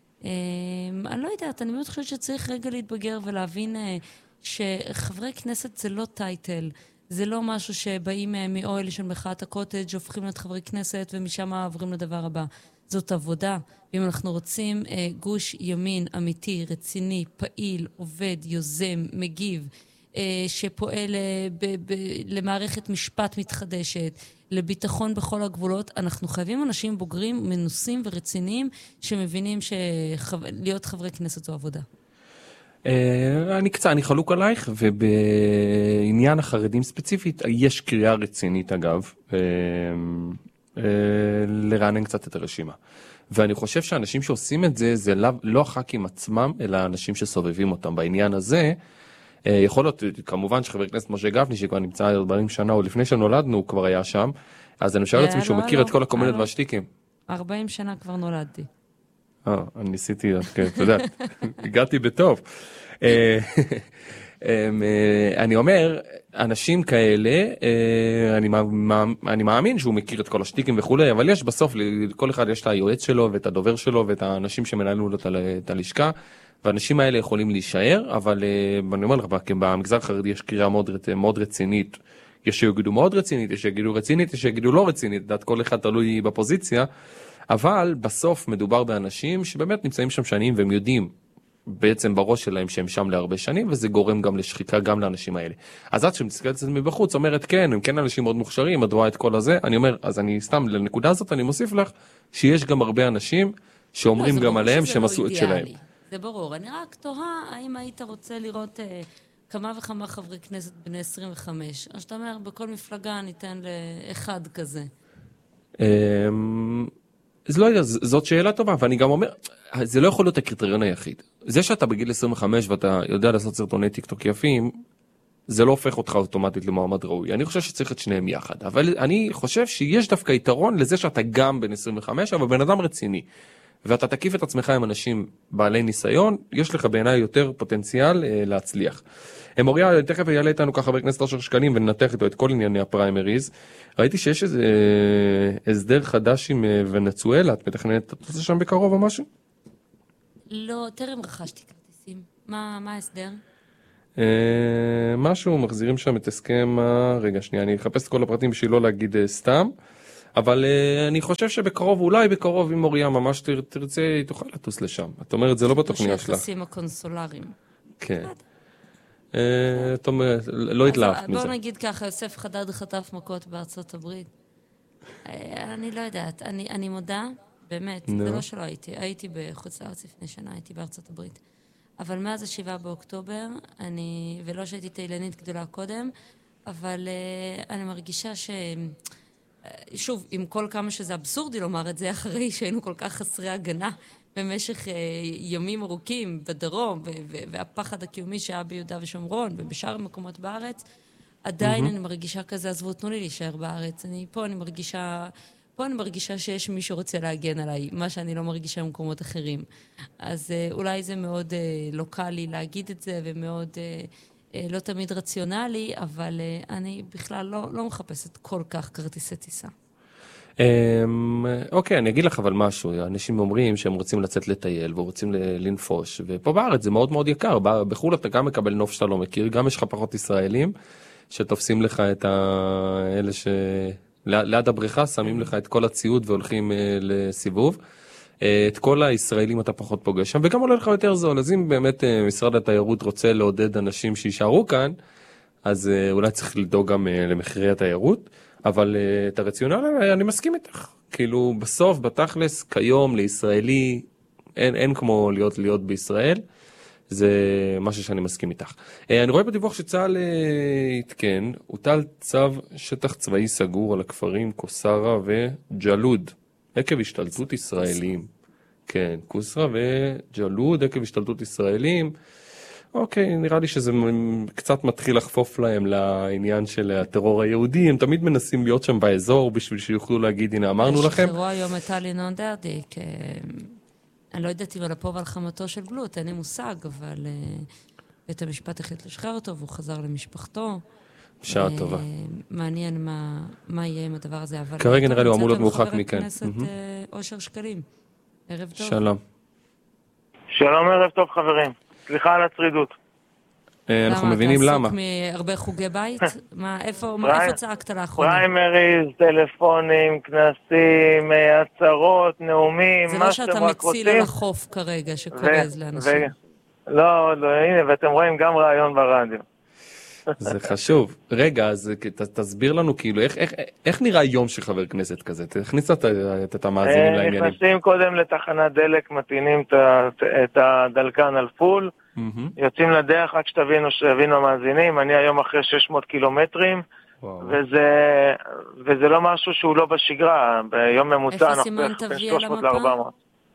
אני לא יודעת, אני מאוד חושבת שצריך רגע להתבגר ולהבין שחברי כנסת זה לא טייטל, זה לא משהו שבאים מאוהל של מחאת הקוטג' הופכים להיות חברי כנסת ומשם עוברים לדבר הבא. זאת עבודה. ואם אנחנו רוצים גוש ימין אמיתי, רציני, פעיל, עובד, יוזם, מגיב, שפועל למערכת משפט מתחדשת, לביטחון בכל הגבולות, אנחנו חייבים אנשים בוגרים, מנוסים ורציניים, שמבינים להיות חברי כנסת זו עבודה. אני חלוק עלייך, ובעניין החרדים ספציפית, יש קריאה רצינית אגב, לרענן קצת את הרשימה. ואני חושב שאנשים שעושים את זה, זה לא הח"כים עצמם, אלא אנשים שסובבים אותם. בעניין הזה, יכול להיות, כמובן שחבר כנסת משה גפני, שכבר נמצא 40 שנה, או לפני שנולדנו, הוא כבר היה שם, אז אני חושב לעצמי שהוא מכיר את כל הקומדיות והשטיקים. 40 שנה כבר נולדתי. אני ניסיתי, אתה יודע, הגעתי בטוב. אני אומר, אנשים כאלה, אני מאמין שהוא מכיר את כל השטיקים וכולי, אבל יש בסוף, לכל אחד יש את היועץ שלו ואת הדובר שלו ואת האנשים שמנהלים לו את הלשכה, והאנשים האלה יכולים להישאר, אבל אני אומר לך, במגזר החרדי יש קריאה מאוד רצינית, יש שיגידו מאוד רצינית, יש שיגידו רצינית, יש שיגידו לא רצינית, דעת כל אחד תלוי בפוזיציה, אבל בסוף מדובר באנשים שבאמת נמצאים שם שנים והם יודעים בעצם בראש שלהם שהם שם להרבה שנים, וזה גורם גם לשחיקה גם לאנשים האלה. אז את שמתסתכלת מבחוץ אומרת כן, הם כן אנשים מאוד מוכשרים, את רואה את כל הזה, אני אומר, אז אני סתם לנקודה הזאת אני מוסיף לך שיש גם הרבה אנשים שאומרים גם עליהם שהם עשו את שלהם. זה ברור, אני רק תוהה האם היית רוצה לראות כמה וכמה חברי כנסת בני 25, אז אתה אומר בכל מפלגה ניתן לאחד כזה. אז לא יודע, זאת שאלה טובה, ואני גם אומר, זה לא יכול להיות הקריטריון היחיד. זה שאתה בגיל 25 ואתה יודע לעשות סרטוני טיקטוק יפים, זה לא הופך אותך אוטומטית למועמד ראוי. אני חושב שצריך את שניהם יחד, אבל אני חושב שיש דווקא יתרון לזה שאתה גם בן 25, אבל בן אדם רציני. ואתה תקיף את עצמך עם אנשים בעלי ניסיון, יש לך בעיניי יותר פוטנציאל להצליח. מוריה, תכף יעלה איתנו ככה חבר כנסת אושר שקלים וננתח איתו את כל ענייני הפריימריז. ראיתי שיש איזה הסדר חדש עם ונצואלה, את מתכננת את זה שם בקרוב או משהו? לא, טרם רכשתי כרטיסים. מה ההסדר? משהו, מחזירים שם את הסכם, רגע שנייה, אני אחפש את כל הפרטים בשביל לא להגיד סתם, אבל אני חושב שבקרוב, אולי בקרוב, אם מוריה ממש תרצה, היא תוכל לטוס לשם. את אומרת, זה לא בתוכניה שלך. שיחסים הקונסולריים. כן. את אומרת, לא התלהבת מזה. בוא נגיד ככה, יוסף חדד חטף מכות בארצות הברית. אני לא יודעת, אני מודה, באמת, זה לא שלא הייתי בחוץ לארץ לפני שנה, הייתי בארצות הברית. אבל מאז ה7 באוקטובר, ולא שהייתי תאילנית גדולה קודם, אבל אני מרגישה שוב, עם כל כמה שזה אבסורדי לומר את זה, אחרי שהיינו כל כך חסרי הגנה במשך ימים ארוכים בדרום, והפחד הקיומי שהיה ביהודה ושומרון, ובשאר המקומות בארץ, עדיין אני מרגישה כזה, עזבו, תנו לי להישאר בארץ. פה אני מרגישה שיש מי שרוצה להגן עליי, מה שאני לא מרגישה במקומות אחרים. אז אולי זה מאוד לוקלי להגיד את זה, ומאוד לא תמיד רציונלי, אבל אני בכלל לא מחפשת כל כך כרטיסי טיסה. אוקיי, אני אגיד לך אבל משהו. אנשים אומרים שהם רוצים לצאת לטייל ורוצים לנפוש, ופה בארץ זה מאוד מאוד יקר. בחו"ל אתה גם מקבל נוף שאתה לא מכיר, גם יש לך פחות ישראלים שתופסים לך את אלה ליד הבריכה, שמים לך את כל הציוד והולכים לסיבוב. את כל הישראלים אתה פחות פוגש שם, וגם עולה לך יותר זול. אז אם באמת משרד התיירות רוצה לעודד אנשים שישארו כאן, אז אולי צריך לדאוג גם למחירי התיירות. אבל את הרציונל אני מסכים איתך. כאילו בסוף, בתכלס, כיום לישראלי, אין כמו להיות בישראל. זה משהו שאני מסכים איתך. אני רואה בדיווח שצה"ל התקן, הוטל צו שטח צבאי סגור על הכפרים קוסרה וג'לוד, עקב השתלטות ישראלים. כן, קוסרה וג'לוד, עקב השתלטות ישראלים. אוקיי, נראה לי שזה קצת מתחיל לחפוף להם לעניין של הטרור היהודי. הם תמיד מנסים להיות שם באזור בשביל שיוכלו להגיד, הנה, אמרנו לכם. שחררו היום את אלינון דרדיק. אני לא יודעת אם על אפו ועל חמתו של גלוט, אין לי מושג, אבל בית המשפט החליט לשחרר אותו, והוא חזר למשפחתו. בשעה טובה. מעניין מה יהיה עם הדבר הזה. כרגע נראה לי הוא אמור להיות מורחק מכאן. חבר הכנסת אושר שקלים. ערב טוב. שלום. שלום, ערב טוב חברים. סליחה על הצרידות. אנחנו מבינים למה. אתה עסוק מהרבה חוגי בית? איפה צעקת לאחרונה? פריימריז, טלפונים, כנסים, הצהרות, נאומים, זה לא שאתה מציל על החוף כרגע שקורז לאנשים. לא, הנה, ואתם רואים גם רעיון ברדיו. זה חשוב. רגע, אז תסביר לנו כאילו, איך נראה יום של חבר כנסת כזה? תכניס את המאזינים לעניינים. נכנסים קודם לתחנת דלק, מתאינים את הדלקן על פול, יוצאים לדרך רק שתבינו המאזינים. אני היום אחרי 600 קילומטרים, וזה לא משהו שהוא לא בשגרה. ביום ממוצע אנחנו בין 300 ל-400.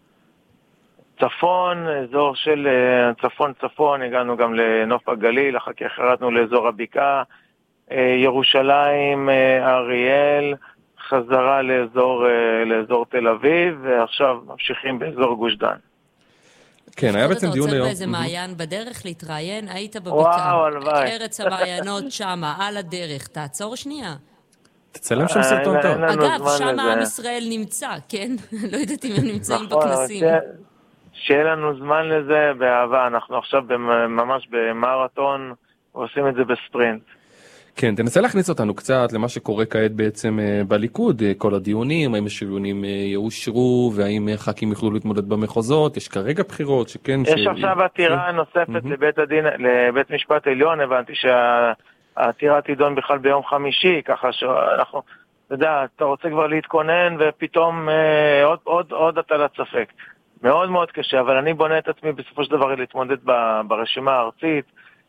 צפון, אזור של צפון, הגענו גם לנוף הגליל, אחר כך ירדנו לאזור הבקעה, ירושלים, אריאל, חזרה לאזור תל אביב, ועכשיו ממשיכים באזור גוש דן. כן, היה בעצם דיון היום. אתה רוצה באיזה מעיין בדרך להתראיין? היית בבקעה. ארץ המעיינות שמה, על הדרך. תעצור שנייה. תצלם שם סרטון טוב. אגב, שם עם ישראל נמצא, כן? לא יודעת אם הם נמצאים בכנסים. שיהיה לנו זמן לזה באהבה. אנחנו עכשיו ממש במרתון, ועושים את זה בספרינט. כן, תנסה להכניס אותנו קצת למה שקורה כעת בעצם בליכוד, כל הדיונים, האם השריונים יאושרו, והאם ח"כים יוכלו להתמודד במחוזות, יש כרגע בחירות שכן... יש עכשיו עתירה נוספת לבית משפט עליון, הבנתי שהעתירה תידון בכלל ביום חמישי, ככה שאנחנו, אתה יודע, אתה רוצה כבר להתכונן, ופתאום עוד הטלת ספק. מאוד מאוד קשה, אבל אני בונה את עצמי בסופו של דבר להתמודד ברשימה הארצית,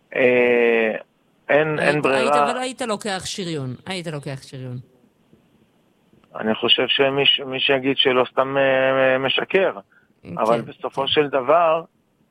אין ברירה. אבל היית לוקח שריון. אני חושב שמי שיגיד שלא סתם משקר. אבל בסופו של דבר,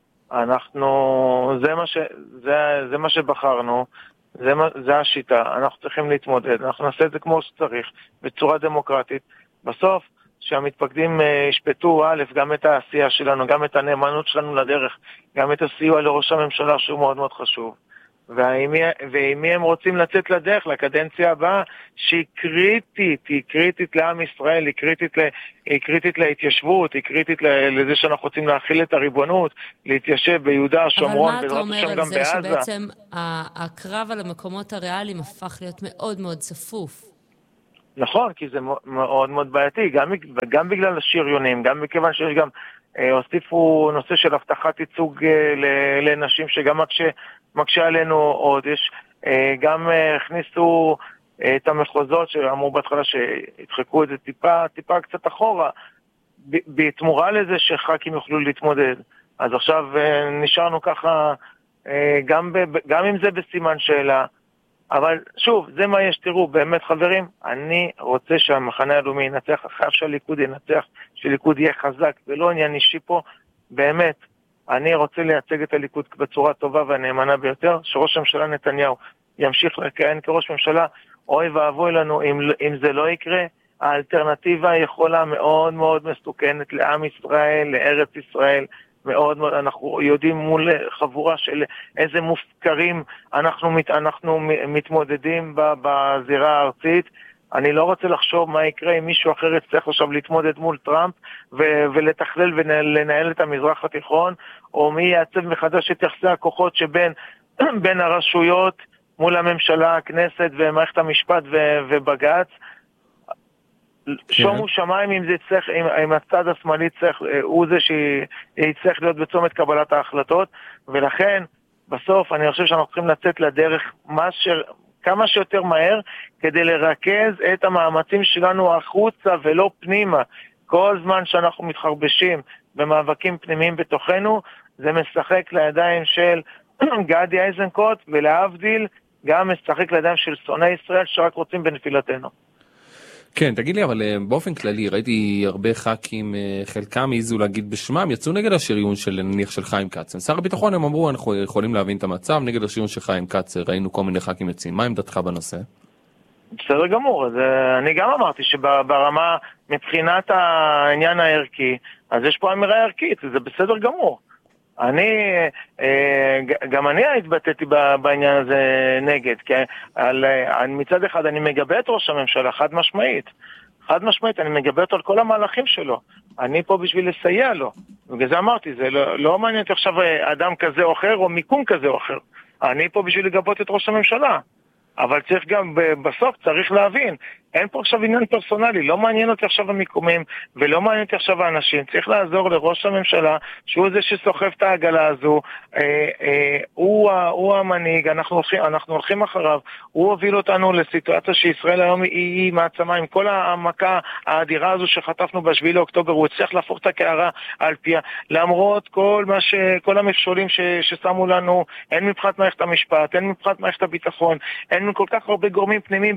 זה מה שבחרנו, זה השיטה. אנחנו צריכים להתמודד. אנחנו נעשה את זה כמו שצריך, בצורה דמוקרטית. בסוף, שהמתפקדים ישפטו גם את העשייה שלנו, גם את הנאמנות שלנו לדרך, גם את הסיוע לראש הממשלה שהוא מאוד מאוד חשוב. ואם הם רוצים לצאת לדרך לקדנציה הבאה, שהיא קריטית לעם ישראל, היא קריטית להתיישבות, היא קריטית לזה שאנחנו רוצים להכיל את הריבונות, להתיישב ביהודה, שומרון, בעזרת השם גם בעזה. אבל מה אתה אומר על זה שבעצם הקרב על המקומות הריאליים הפך להיות מאוד מאוד צפוף? נכון, כי זה מאוד מאוד בעייתי, גם בגלל השריונים, גם מכיוון שיש גם, הוסיפו נושא של הבטחת ייצוג לנשים שגם מקשה עלינו עוד, יש גם הכניסו את המחוזות שאמרו בהתחלה שהדחקו את זה טיפה קצת אחורה, בתמורה לזה שח"כים יוכלו להתמודד. אז עכשיו נשארנו ככה, גם אם זה בסימן שאלה, אבל שוב, זה מה יש, תראו, באמת חברים, אני רוצה שהמחנה הלאומי ינצח, אחרי שהליכוד ינצח, שהליכוד יהיה חזק, ולא עניין אישי פה, באמת, אני רוצה לייצג את הליכוד בצורה טובה והנאמנה ביותר, שראש הממשלה נתניהו ימשיך לכהן כראש ממשלה, אוי ואבוי לנו אם זה לא יקרה, האלטרנטיבה יכולה מאוד מאוד מסוכנת לעם ישראל, לארץ ישראל, מאוד מאוד, אנחנו יודעים מול חבורה של איזה מופקרים אנחנו מתמודדים בזירה הארצית. אני לא רוצה לחשוב מה יקרה אם מישהו אחר יצטרך עכשיו להתמודד מול טראמפ ולתכלל ולנהל את המזרח התיכון, או מי יעצב מחדש את יחסי הכוחות שבין הרשויות מול הממשלה, הכנסת ומערכת המשפט ובג"ץ. שומו שמיים אם הצד השמאלי הוא זה שיצטרך להיות בצומת קבלת ההחלטות, ולכן בסוף אני חושב שאנחנו צריכים לצאת לדרך כמה שיותר מהר כדי לרכז את המאמצים שלנו החוצה ולא פנימה. כל זמן שאנחנו מתחרבשים במאבקים פנימיים בתוכנו, זה משחק לידיים של גדי איזנקוט, ולהבדיל גם משחק לידיים של שונאי ישראל שרק רוצים בנפילתנו. כן, תגיד לי, אבל באופן כללי, ראיתי הרבה ח"כים, חלקם העיזו להגיד בשמם, יצאו נגד השריון של נניח של חיים כץ. שר הביטחון הם אמרו, אנחנו יכולים להבין את המצב, נגד השריון של חיים כץ, ראינו כל מיני ח"כים יוצאים. מה עמדתך בנושא? בסדר גמור, אז אני גם אמרתי שברמה, מבחינת העניין הערכי, אז יש פה אמירה ערכית, זה בסדר גמור. גם אני התבטאתי בעניין הזה נגד, כי מצד אחד אני מגבה את ראש הממשלה, חד משמעית, אני מגבה אותו על כל המהלכים שלו, אני פה בשביל לסייע לו, ובגלל זה אמרתי, זה לא מעניין אותי עכשיו אדם כזה או אחר, או מיקום כזה או אחר, אני פה בשביל לגבות את ראש הממשלה, אבל צריך גם, בסוף צריך להבין, אין פה עכשיו עניין פרסונלי, לא מעניין אותי עכשיו המיקומים, ולא מעניין אותי עכשיו האנשים, צריך לעזור לראש הממשלה, שהוא זה שסוחב את העגלה הזו, הוא המנהיג, אנחנו הולכים אחריו, הוא הוביל אותנו לסיטואציה שישראל היום היא מעצמה, עם כל המכה האדירה הזו שחטפנו ב7 לאוקטובר, הוא הצליח להפוך את הקערה על פיה, למרות כל המכשולים ששמו לנו, הן מבחינת מערכת המשפט, הן מבחינת מערכת הביטחון, הן כל כך הרבה גורמים פנימיים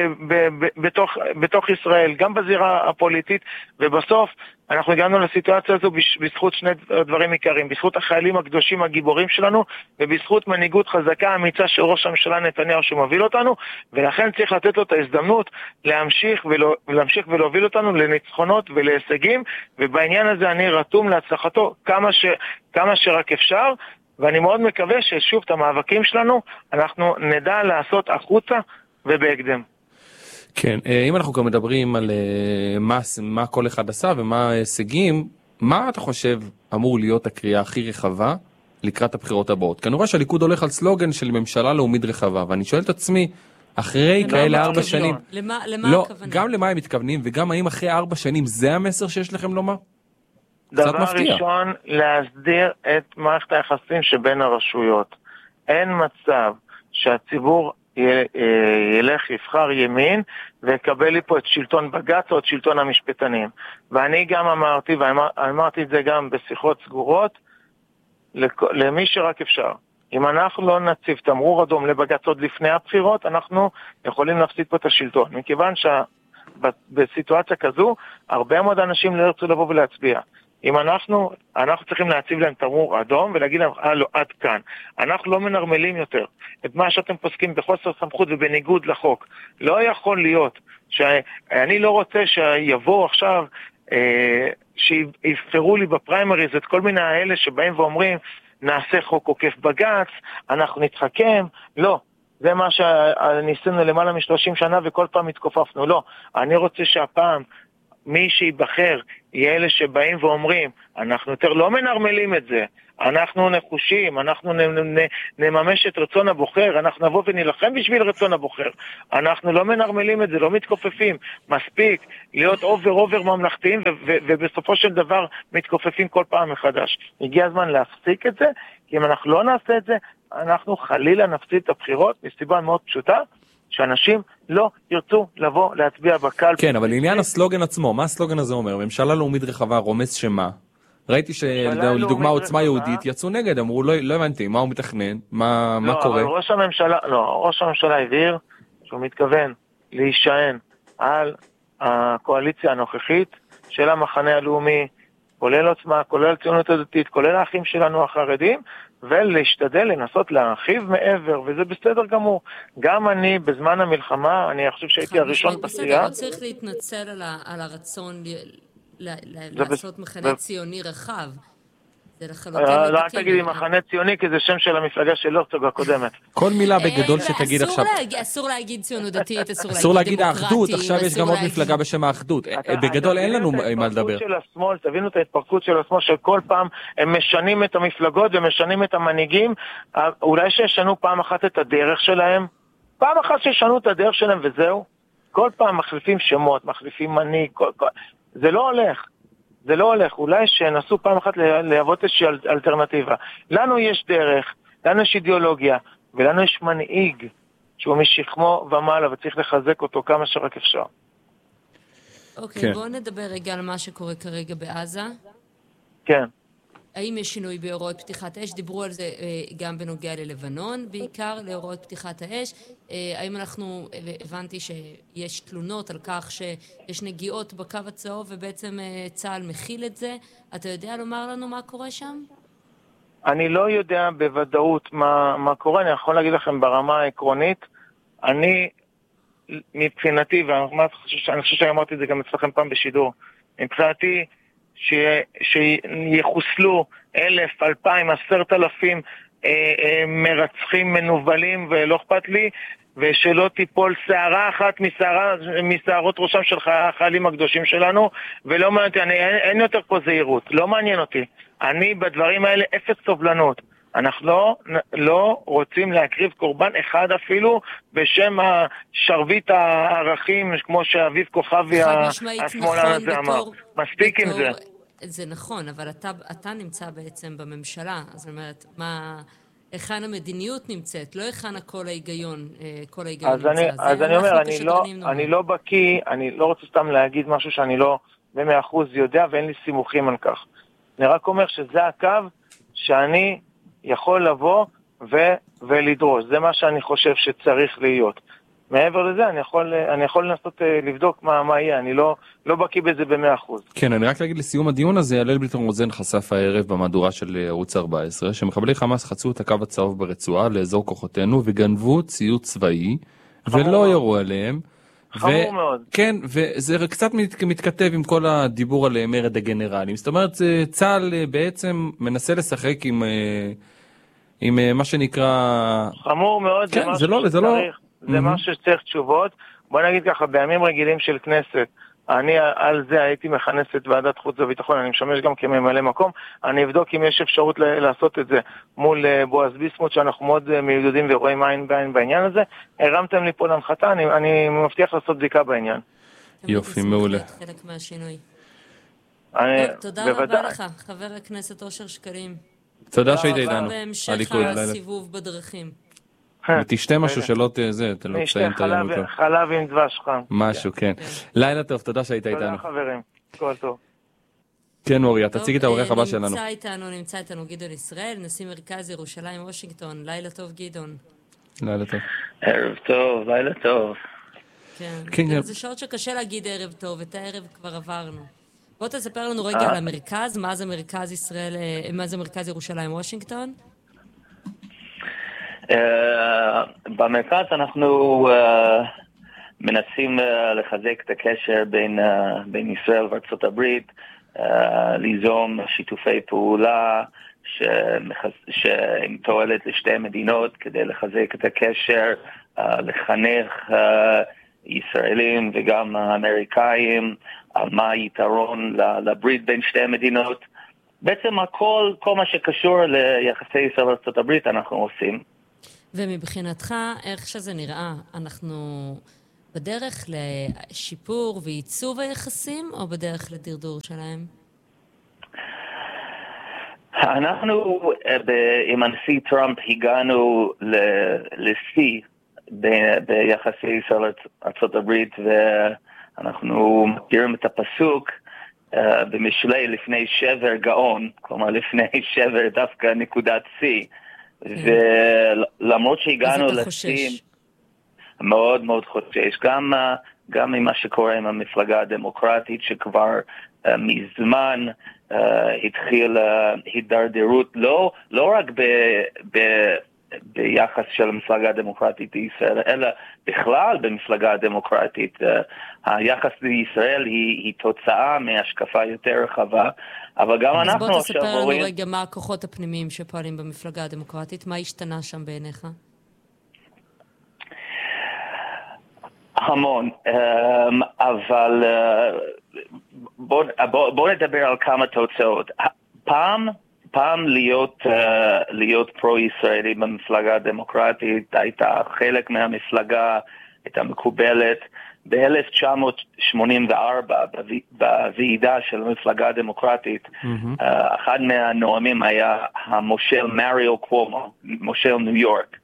בתוך ישראל, גם בזירה הפוליטית, ובסוף אנחנו הגענו לסיטואציה הזו בזכות שני דברים עיקריים, בזכות החיילים הקדושים הגיבורים שלנו, ובזכות מנהיגות חזקה אמיצה של ראש הממשלה נתניהו שמוביל אותנו, ולכן צריך לתת לו את ההזדמנות להמשיך ולהוביל אותנו לניצחונות ולהישגים, ובעניין הזה אני רתום להצלחתו כמה שרק אפשר, ואני מאוד מקווה ששוב את המאבקים שלנו אנחנו נדע לעשות החוצה ובהקדם. כן, אם אנחנו גם מדברים על מה כל אחד עשה ומה ההישגים, מה אתה חושב אמור להיות הקריאה הכי רחבה לקראת הבחירות הבאות? כי אני רואה שהליכוד הולך על סלוגן של ממשלה לאומית רחבה, ואני שואל את עצמי, אחרי כאלה 4 שנים, למה הכוונה? גם למה הם מתכוונים, וגם האם אחרי 4 שנים זה המסר שיש לכם לומר? דבר ראשון, להסדיר את מערכת היחסים שבין הרשויות. אין מצב שהציבור ילך, יבחר ימין, ויקבל לי פה את שלטון בג"ץ או את שלטון המשפטנים. ואני גם אמרתי את זה גם בשיחות סגורות, למי שרק אפשר. אם אנחנו לא נציב תמרור אדום לבג"ץ עוד לפני הבחירות, אנחנו יכולים להפסיד פה את השלטון. מכיוון שבסיטואציה כזו, הרבה מאוד אנשים לא ירצו לבוא ולהצביע. אם אנחנו צריכים להציב להם תמרור אדום ולהגיד להם, לא, עד כאן. אנחנו לא מנרמלים יותר את מה שאתם פוסקים בחוסר סמכות ובניגוד לחוק. לא יכול להיות שאני לא רוצה שיבואו עכשיו, שיבחרו לי בפריימריז את כל מיני האלה שבאים ואומרים, נעשה חוק עוקף בג"ץ, אנחנו נתחכם, לא. זה מה שניסינו למעלה מ-30 שנה וכל פעם התכופפנו, לא. אני רוצה שהפעם מי שיבחר יהיה אלה שבאים ואומרים, אנחנו יותר לא מנרמלים את זה, אנחנו נחושים, אנחנו נממש את רצון הבוחר, אנחנו נבוא ונלחם בשביל רצון הבוחר, אנחנו לא מנרמלים את זה, לא מתכופפים, מספיק להיות אובר ממלכתיים ובסופו של דבר מתכופפים כל פעם מחדש. הגיע הזמן להפסיק את זה, כי אם אנחנו לא נעשה את זה, אנחנו חלילה נפסיד את הבחירות, מסיבה מאוד פשוטה, שאנשים לא ירצו לבוא להצביע בקלפי. כן, אבל לעניין הסלוגן עצמו, מה הסלוגן הזה אומר? ממשלה לאומית רחבה, רומז שמה? ראיתי שלדוגמה עוצמה יהודית יצאו נגד, אמרו לא הבנתי, מה הוא מתכנן, מה קורה? ראש הממשלה הבהיר שהוא מתכוון להישען על הקואליציה הנוכחית של המחנה הלאומי, כולל עוצמה, כולל ציונות הדתית, כולל האחים שלנו החרדים, ולהשתדל לנסות להרחיב מעבר, וזה בסדר גמור. גם אני בזמן המלחמה, אני חושב שהייתי הראשון בסיעה. בסדר, לא צריך להתנצל על הרצון לעשות מחנה ציוני רחב. זה לחלוטין לגיטימי. לא, אל תגידי מחנה ציוני, כי זה שם של המפלגה של הרצוג הקודמת. כל מילה בגדול שתגיד עכשיו. אסור להגיד ציונות דתית, אסור להגיד האחדות, עכשיו יש גם עוד מפלגה בשם האחדות. בגדול אין לנו מה לדבר. תבינו את ההתפרקות של השמאל, שכל פעם הם משנים את המפלגות ומשנים את המנהיגים, אולי שישנו פעם אחת את הדרך שלהם, פעם אחת שישנו את הדרך שלהם וזהו. כל פעם מחליפים שמות, מחליפים מנהיג, זה לא הולך. זה לא הולך, אולי שנסו פעם אחת להוות איזושהי אלטרנטיבה. לנו יש דרך, לנו יש אידיאולוגיה, ולנו יש מנהיג שהוא משכמו ומעלה, וצריך לחזק אותו כמה שרק אפשר. אוקיי, בואו נדבר רגע על מה שקורה כרגע בעזה. כן. האם יש שינוי בהוראות פתיחת האש? דיברו על זה גם בנוגע ללבנון, בעיקר להוראות פתיחת האש. האם אנחנו, הבנתי שיש תלונות על כך שיש נגיעות בקו הצהוב ובעצם צה"ל מכיל את זה. אתה יודע לומר לנו מה קורה שם? אני לא יודע בוודאות מה קורה, אני יכול להגיד לכם ברמה העקרונית. אני, מבחינתי, ואני חושב שאמרתי את זה גם אצלכם פעם בשידור, מבחינתי, שיחוסלו 1,000, 2,000, 10,000 מרצחים מנובלים, ולא אכפת לי, ושלא תיפול שערה אחת משערות ראשם של החיילים הקדושים שלנו, ולא מעניין אותי, אין יותר פה זהירות, לא מעניין אותי. אני בדברים האלה אפס סובלנות. אנחנו לא רוצים להקריב קורבן אחד אפילו בשם השרביט הערכים, כמו שאביב כוכבי השמאלן הזה אמר. מספיק עם זה. זה נכון, אבל אתה נמצא בעצם בממשלה, אז זאת אומרת, היכן המדיניות נמצאת, לא היכן כל ההיגיון נמצא. אז אני אומר, אני לא בקיא, אני לא רוצה סתם להגיד משהו שאני לא ב100% יודע, ואין לי סימוכים על כך. אני רק אומר שזה הקו שאני יכול לבוא ולדרוש. זה מה שאני חושב שצריך להיות. מעבר לזה, אני יכול לנסות לבדוק מה יהיה. אני לא בקיא בזה ב100%. כן, אני רק להגיד לסיום הדיון הזה, הלל ביטון רוזן חשף הערב במהדורה של ערוץ 14, שמחבלי חמאס חצו את הקו הצהוב ברצועה לאזור כוחותינו, וגנבו ציוד צבאי, ולא ירו עליהם. חמור מאוד. כן, וזה קצת מתכתב עם כל הדיבור על מרד הגנרלים. זאת אומרת, צה"ל בעצם מנסה לשחק עם מה שנקרא... חמור מאוד, כן, זה משהו שצריך תשובות. בוא נגיד ככה, בימים רגילים של כנסת, אני על זה הייתי מכנס את ועדת חוץ וביטחון, אני משמש גם כממלא מקום, אני אבדוק אם יש אפשרות לעשות את זה מול בועז ביסמוט, שאנחנו מאוד מיודדים ורואים עין בעין בעניין הזה. הרמתם לי פה להנחתה, אני מבטיח לעשות בדיקה בעניין. יופי, מעולה. חלק מהשינוי. תודה רבה לך, חבר הכנסת אושר שקלים. תודה שהיית איתנו. בהמשך הסיבוב בדרכים. ותשתה משהו שלא תציין את היום אותו. חלב עם דבש חם. משהו, כן. לילה טוב, תודה שהיית איתנו. תודה חברים, כל טוב. כן, מוריה, תציג את העורך הבא שלנו. נמצא איתנו גדעון ישראל, נשיא מרכז ירושלים וושינגטון. לילה טוב, גדעון. לילה טוב. ערב טוב, לילה טוב. כן, זה שעות שקשה להגיד ערב טוב, את הערב כבר עברנו. בוא תספר לנו רגע על המרכז, מה זה מרכז ירושלים וושינגטון? במרכז אנחנו מנסים לחזק את הקשר בין ישראל וארצות הברית, ליזום שיתופי פעולה שעם תועלת לשתי מדינות כדי לחזק את הקשר, לחנך ישראלים וגם אמריקאים על מה היתרון לברית בין שתי המדינות. בעצם כל מה שקשור ליחסי ישראל וארצות הברית אנחנו עושים. ומבחינתך, איך שזה נראה, אנחנו בדרך לשיפור ועיצוב היחסים או בדרך לדרדור שלהם? אנחנו עם הנשיא טראמפ הגענו לשיא ביחסי ישראל ארצות הברית, ואנחנו מכירים את הפסוק במשלי לפני שבר גאון, כלומר לפני שבר דווקא נקודת שיא, ולמרות שהגענו לשיא מאוד מאוד חושש, גם ממה שקורה עם המפלגה הדמוקרטית שכבר מזמן התחיל הידרדרות, לא רק ביחס של המפלגה הדמוקרטית בישראל, אלא בכלל במפלגה הדמוקרטית. היחס לישראל היא תוצאה מהשקפה יותר רחבה, אבל גם אנחנו עכשיו רואים... אז בוא תספר לנו רגע מה הכוחות הפנימיים שפועלים במפלגה הדמוקרטית, מה השתנה שם בעיניך? המון, אבל בוא נדבר על כמה תוצאות. פעם להיות פרו-ישראלי במפלגה הדמוקרטית, הייתה חלק מהמפלגה, הייתה מקובלת. ב-1984, בוועידה של המפלגה הדמוקרטית, אחד מהנואמים היה המושל מריו קוומו, מושל ניו יורק.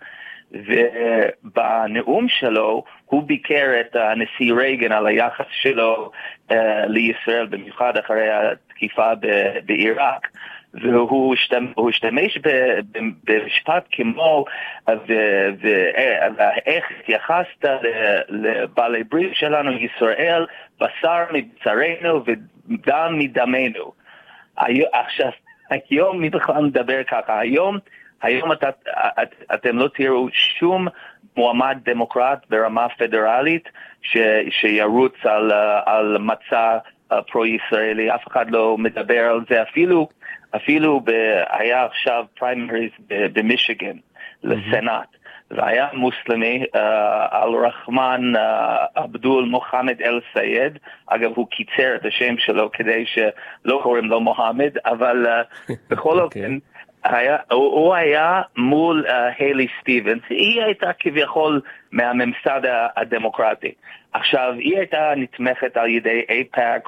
ובנאום שלו הוא ביקר את הנשיא רייגן על היחס שלו לישראל, במיוחד אחרי התקיפה בעיראק, והוא השתמש במשפט כמו איך התייחסת לבעלי ברית שלנו, ישראל, בשר מבשרנו ודם מדמנו. עכשיו, היום מי בכלל מדבר ככה? היום אתם לא תראו שום מועמד דמוקרט ברמה פדרלית שירוץ על מצע פרו-ישראלי. אף אחד לא מדבר על זה. אפילו היה עכשיו פריימריז במישיגן לסנאט, והיה מוסלמי, אל-רחמן עבדול מוחמד אל-סייד. אגב, הוא קיצר את השם שלו כדי שלא קוראים לו מוחמד, אבל בכל אופן, הוא היה מול היילי סטיבנס. היא הייתה כביכול מהממסד הדמוקרטי. עכשיו, היא הייתה נתמכת על ידי אייפאק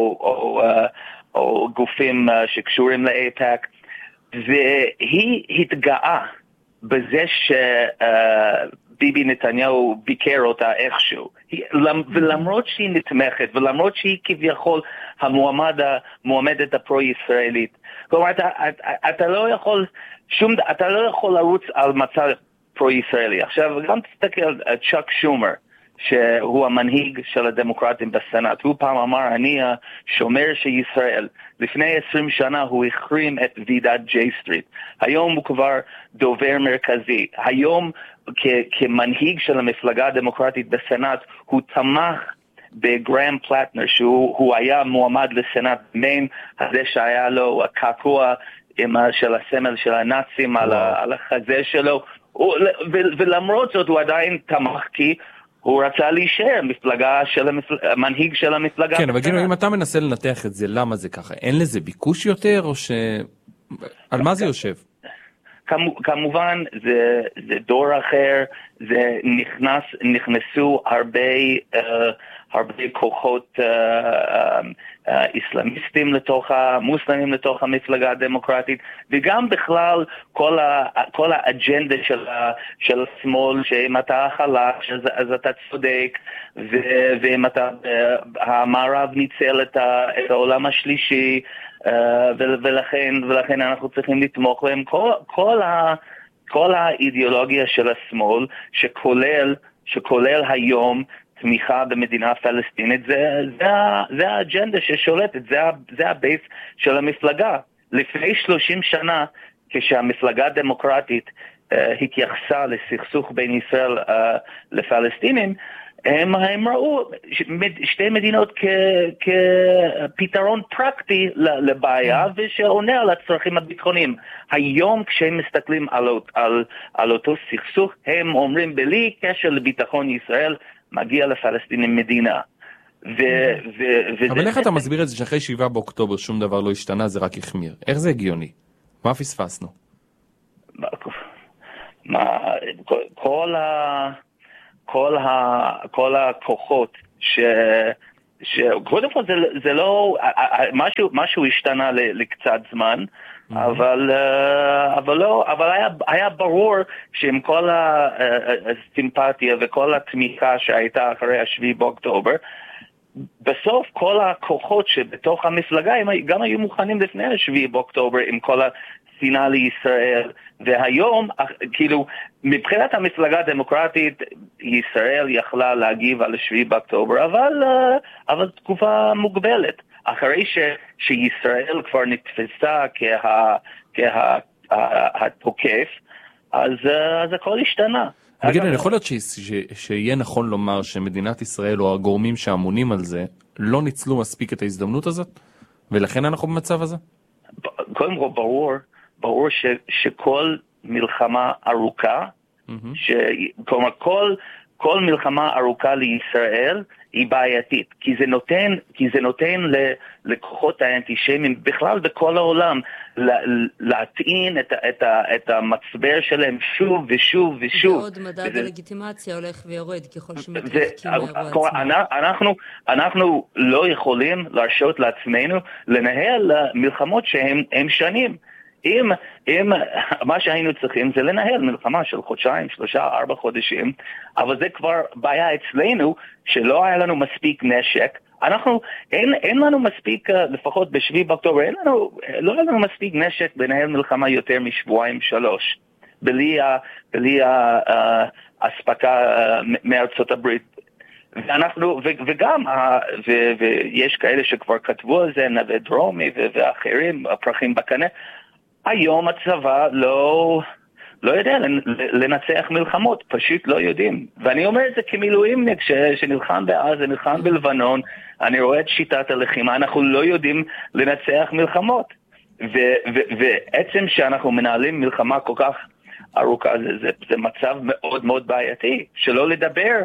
או גופים שקשורים לאייפאק, והיא התגאה בזה שביבי נתניהו ביקר אותה איכשהו. ולמרות שהיא נתמכת, ולמרות שהיא כביכול המועמדת הפרו-ישראלית, כלומר, אתה לא יכול לרוץ על מצע פרו-ישראלי. עכשיו, גם תסתכל על צ'אק שומר, שהוא המנהיג של הדמוקרטים בסנאט. הוא פעם אמר, אני השומר של ישראל. לפני 20 שנה הוא החרים את ועידת ג'יי סטריט. היום הוא כבר דובר מרכזי. היום כמנהיג של המפלגה הדמוקרטית בסנאט, הוא תמך בגרם פלטנר, שהוא היה מועמד לסנאט, בין הזה שהיה לו הקעקוע של הסמל של הנאצים על החזה שלו, ולמרות זאת הוא עדיין תמך, כי הוא רצה להישאר מנהיג של המפלגה. כן, אבל גינו, אם אתה מנסה לנתח את זה, למה זה ככה? אין לזה ביקוש יותר, או על מה זה יושב? כמובן, זה דור אחר, נכנסו הרבה כוחות איסלאמיסטים מוסלמים לתוך המפלגה הדמוקרטית, וגם בכלל כל האג'נדה של השמאל, שאם אתה חלש אז אתה צודק, ואם המערב ניצל את העולם השלישי, ולכן אנחנו צריכים לתמוך בהם. כל האידיאולוגיה של השמאל שכולל היום תמיכה במדינה פלסטינית, זה האג'נדה ששולטת, זה הבייס של המפלגה. לפני 30 שנה, כשהמפלגה הדמוקרטית התייחסה לסכסוך בין ישראל לפלסטינים, הם ראו שתי מדינות כפתרון פרקטי לבעיה ושעונה על הצרכים הביטחוניים. היום כשהם מסתכלים על אותו סכסוך, הם אומרים בלי קשר לביטחון ישראל, מגיע לפלסטינים מדינה. אבל איך אתה מסביר את זה שאחרי 7 באוקטובר שום דבר לא השתנה, זה רק החמיר? איך זה הגיוני? מה פספסנו? כל הכוחות קודם כל זה לא, משהו השתנה לקצת זמן, אבל היה ברור שעם כל הסימפתיה וכל התמיכה שהייתה אחרי 7 באוקטובר, בסוף כל הכוחות שבתוך המפלגה הם גם היו מוכנים לפני 7 באוקטובר עם כל השנאה לישראל, והיום כאילו מבחינת המפלגה הדמוקרטית ישראל יכלה להגיב על 7 באוקטובר, אבל תקופה מוגבלת אחרי שישראל כבר נתפסה כהתוקף, אז הכל השתנה. בגלל, יכול להיות שיהיה נכון לומר שמדינת ישראל או הגורמים שאמונים על זה לא ניצלו מספיק את ההזדמנות הזאת, ולכן אנחנו במצב הזה? קודם כל ברור שכל מלחמה ארוכה, כלומר כל מלחמה ארוכה לישראל היא בעייתית, כי זה נותן לכוחות האנטישמים בכלל בכל העולם להטעין את המצבר שלהם שוב ושוב ושוב. ועוד מדד הלגיטימציה הולך ויורד ככל שמתרחקים מהאירוע עצמו. אנחנו לא יכולים להרשות לעצמנו לנהל מלחמות שהם שנים. אם מה שהיינו צריכים זה לנהל מלחמה של 2, 3, 4 חודשים, אבל זה כבר בעיה אצלנו שלא היה לנו מספיק נשק. אין לנו מספיק, לפחות ב7 באוקטובר, לא היה לנו מספיק נשק לנהל מלחמה יותר משבועיים 3, בלי הספקה מארצות הברית. וגם ויש כאלה שכבר כתבו על זה, נווה דרומי ואחרים, הפרחים בקנה. היום הצבא לא יודע לנצח מלחמות, פשוט לא יודעים. ואני אומר את זה כמילואימניק שנלחם בעזה, נלחם בלבנון, אני רואה את שיטת הלחימה, אנחנו לא יודעים לנצח מלחמות. ועצם שאנחנו מנהלים מלחמה כל כך ארוכה, זה מצב מאוד מאוד בעייתי, שלא לדבר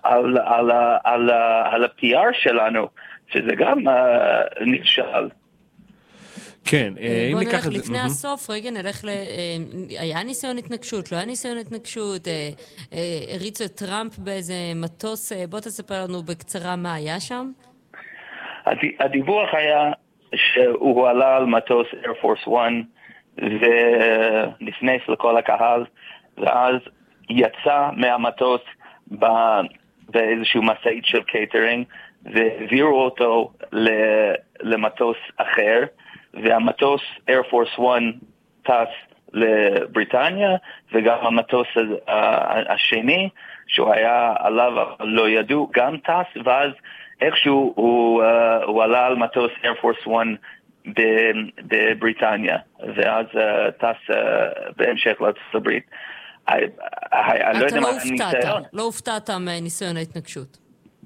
על ה-PR שלנו, שזה גם נכשל. כן, בוא נלך לפני הסוף, רגע נלך היה ניסיון התנגשות, לא היה ניסיון התנגשות, הריצו את טראמפ באיזה מטוס, בוא תספר לנו בקצרה מה היה שם. הדיווח היה שהוא עלה על מטוס Air Force One ונכנס לכל הקהל, ואז יצא מהמטוס באיזשהו מסעית של קייטרינג, והעבירו אותו למטוס אחר, והמטוס Air Force One טס לבריטניה, וגם המטוס השני שהוא היה עליו לא ידעו גם טס, ואז איכשהו הוא עלה על מטוס Air Force One בבריטניה, ואז טס בהמשך לארצות הברית. אתה לא הופתעת מניסיון ההתנגשות.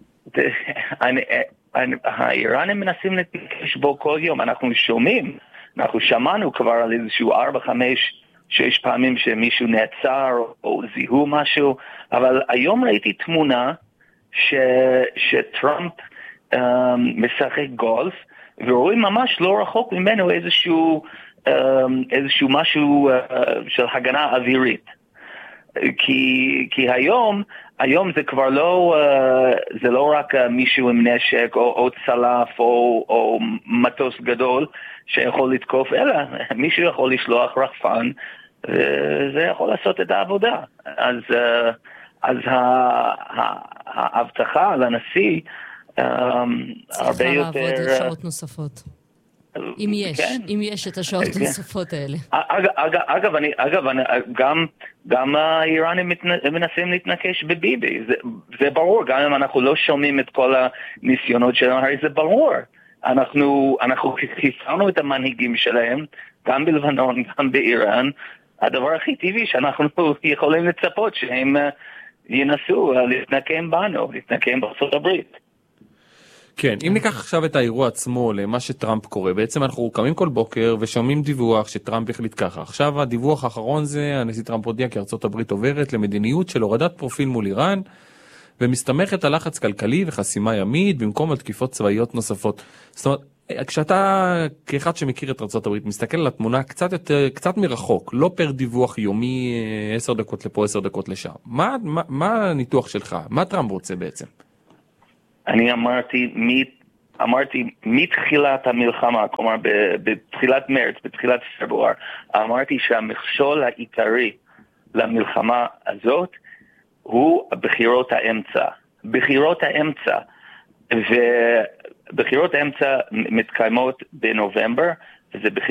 האיראנים מנסים להתנגש בו כל יום, אנחנו שמענו כבר על איזשהו 4, 5, 6 פעמים שמישהו נעצר או זיהו משהו, אבל היום ראיתי תמונה שטראמפ משחק גולף, ורואים ממש לא רחוק ממנו איזשהו משהו של הגנה אווירית. כי היום זה כבר זה לא רק מישהו עם נשק או צלף או מטוס גדול שיכול לתקוף, אלא מישהו יכול לשלוח רחפן, וזה יכול לעשות את העבודה. אז ההבטחה לנשיא הרבה יותר... צריכה לעבוד שעות נוספות. אם יש את השעות הנוספות האלה. אגב, גם האיראנים מנסים להתנקש בביבי. זה ברור, גם אם אנחנו לא שומעים את כל הניסיונות שלנו, הרי זה ברור. אנחנו חיסרנו את המנהיגים שלהם, גם בלבנון, גם באיראן. הדבר הכי טבעי שאנחנו יכולים לצפות שהם ינסו להתנקם בנו, להתנקם בארצות הברית. כן, אם ניקח עכשיו את האירוע עצמו למה שטראמפ קורא, בעצם אנחנו קמים כל בוקר ושומעים דיווח שטראמפ החליט ככה. עכשיו הדיווח האחרון זה, הנשיא טראמפ הודיע כי ארצות הברית עוברת למדיניות של הורדת פרופיל מול איראן, ומסתמכת על לחץ כלכלי וחסימה ימית במקום על תקיפות צבאיות נוספות. זאת אומרת, כשאתה כאחד שמכיר את ארצות הברית מסתכל על התמונה קצת מרחוק, לא פר דיווח יומי 10 דקות לפה 10 דקות לשם. מה הניתוח שלך? מה טראמפ רוצה בעצם? אני אמרתי מתחילת המלחמה, כלומר בתחילת מרץ, בתחילת פברואר, אמרתי שהמכשול העיקרי למלחמה הזאת הוא בחירות האמצע. ובחירות האמצע מתקיימות בנובמבר, וזה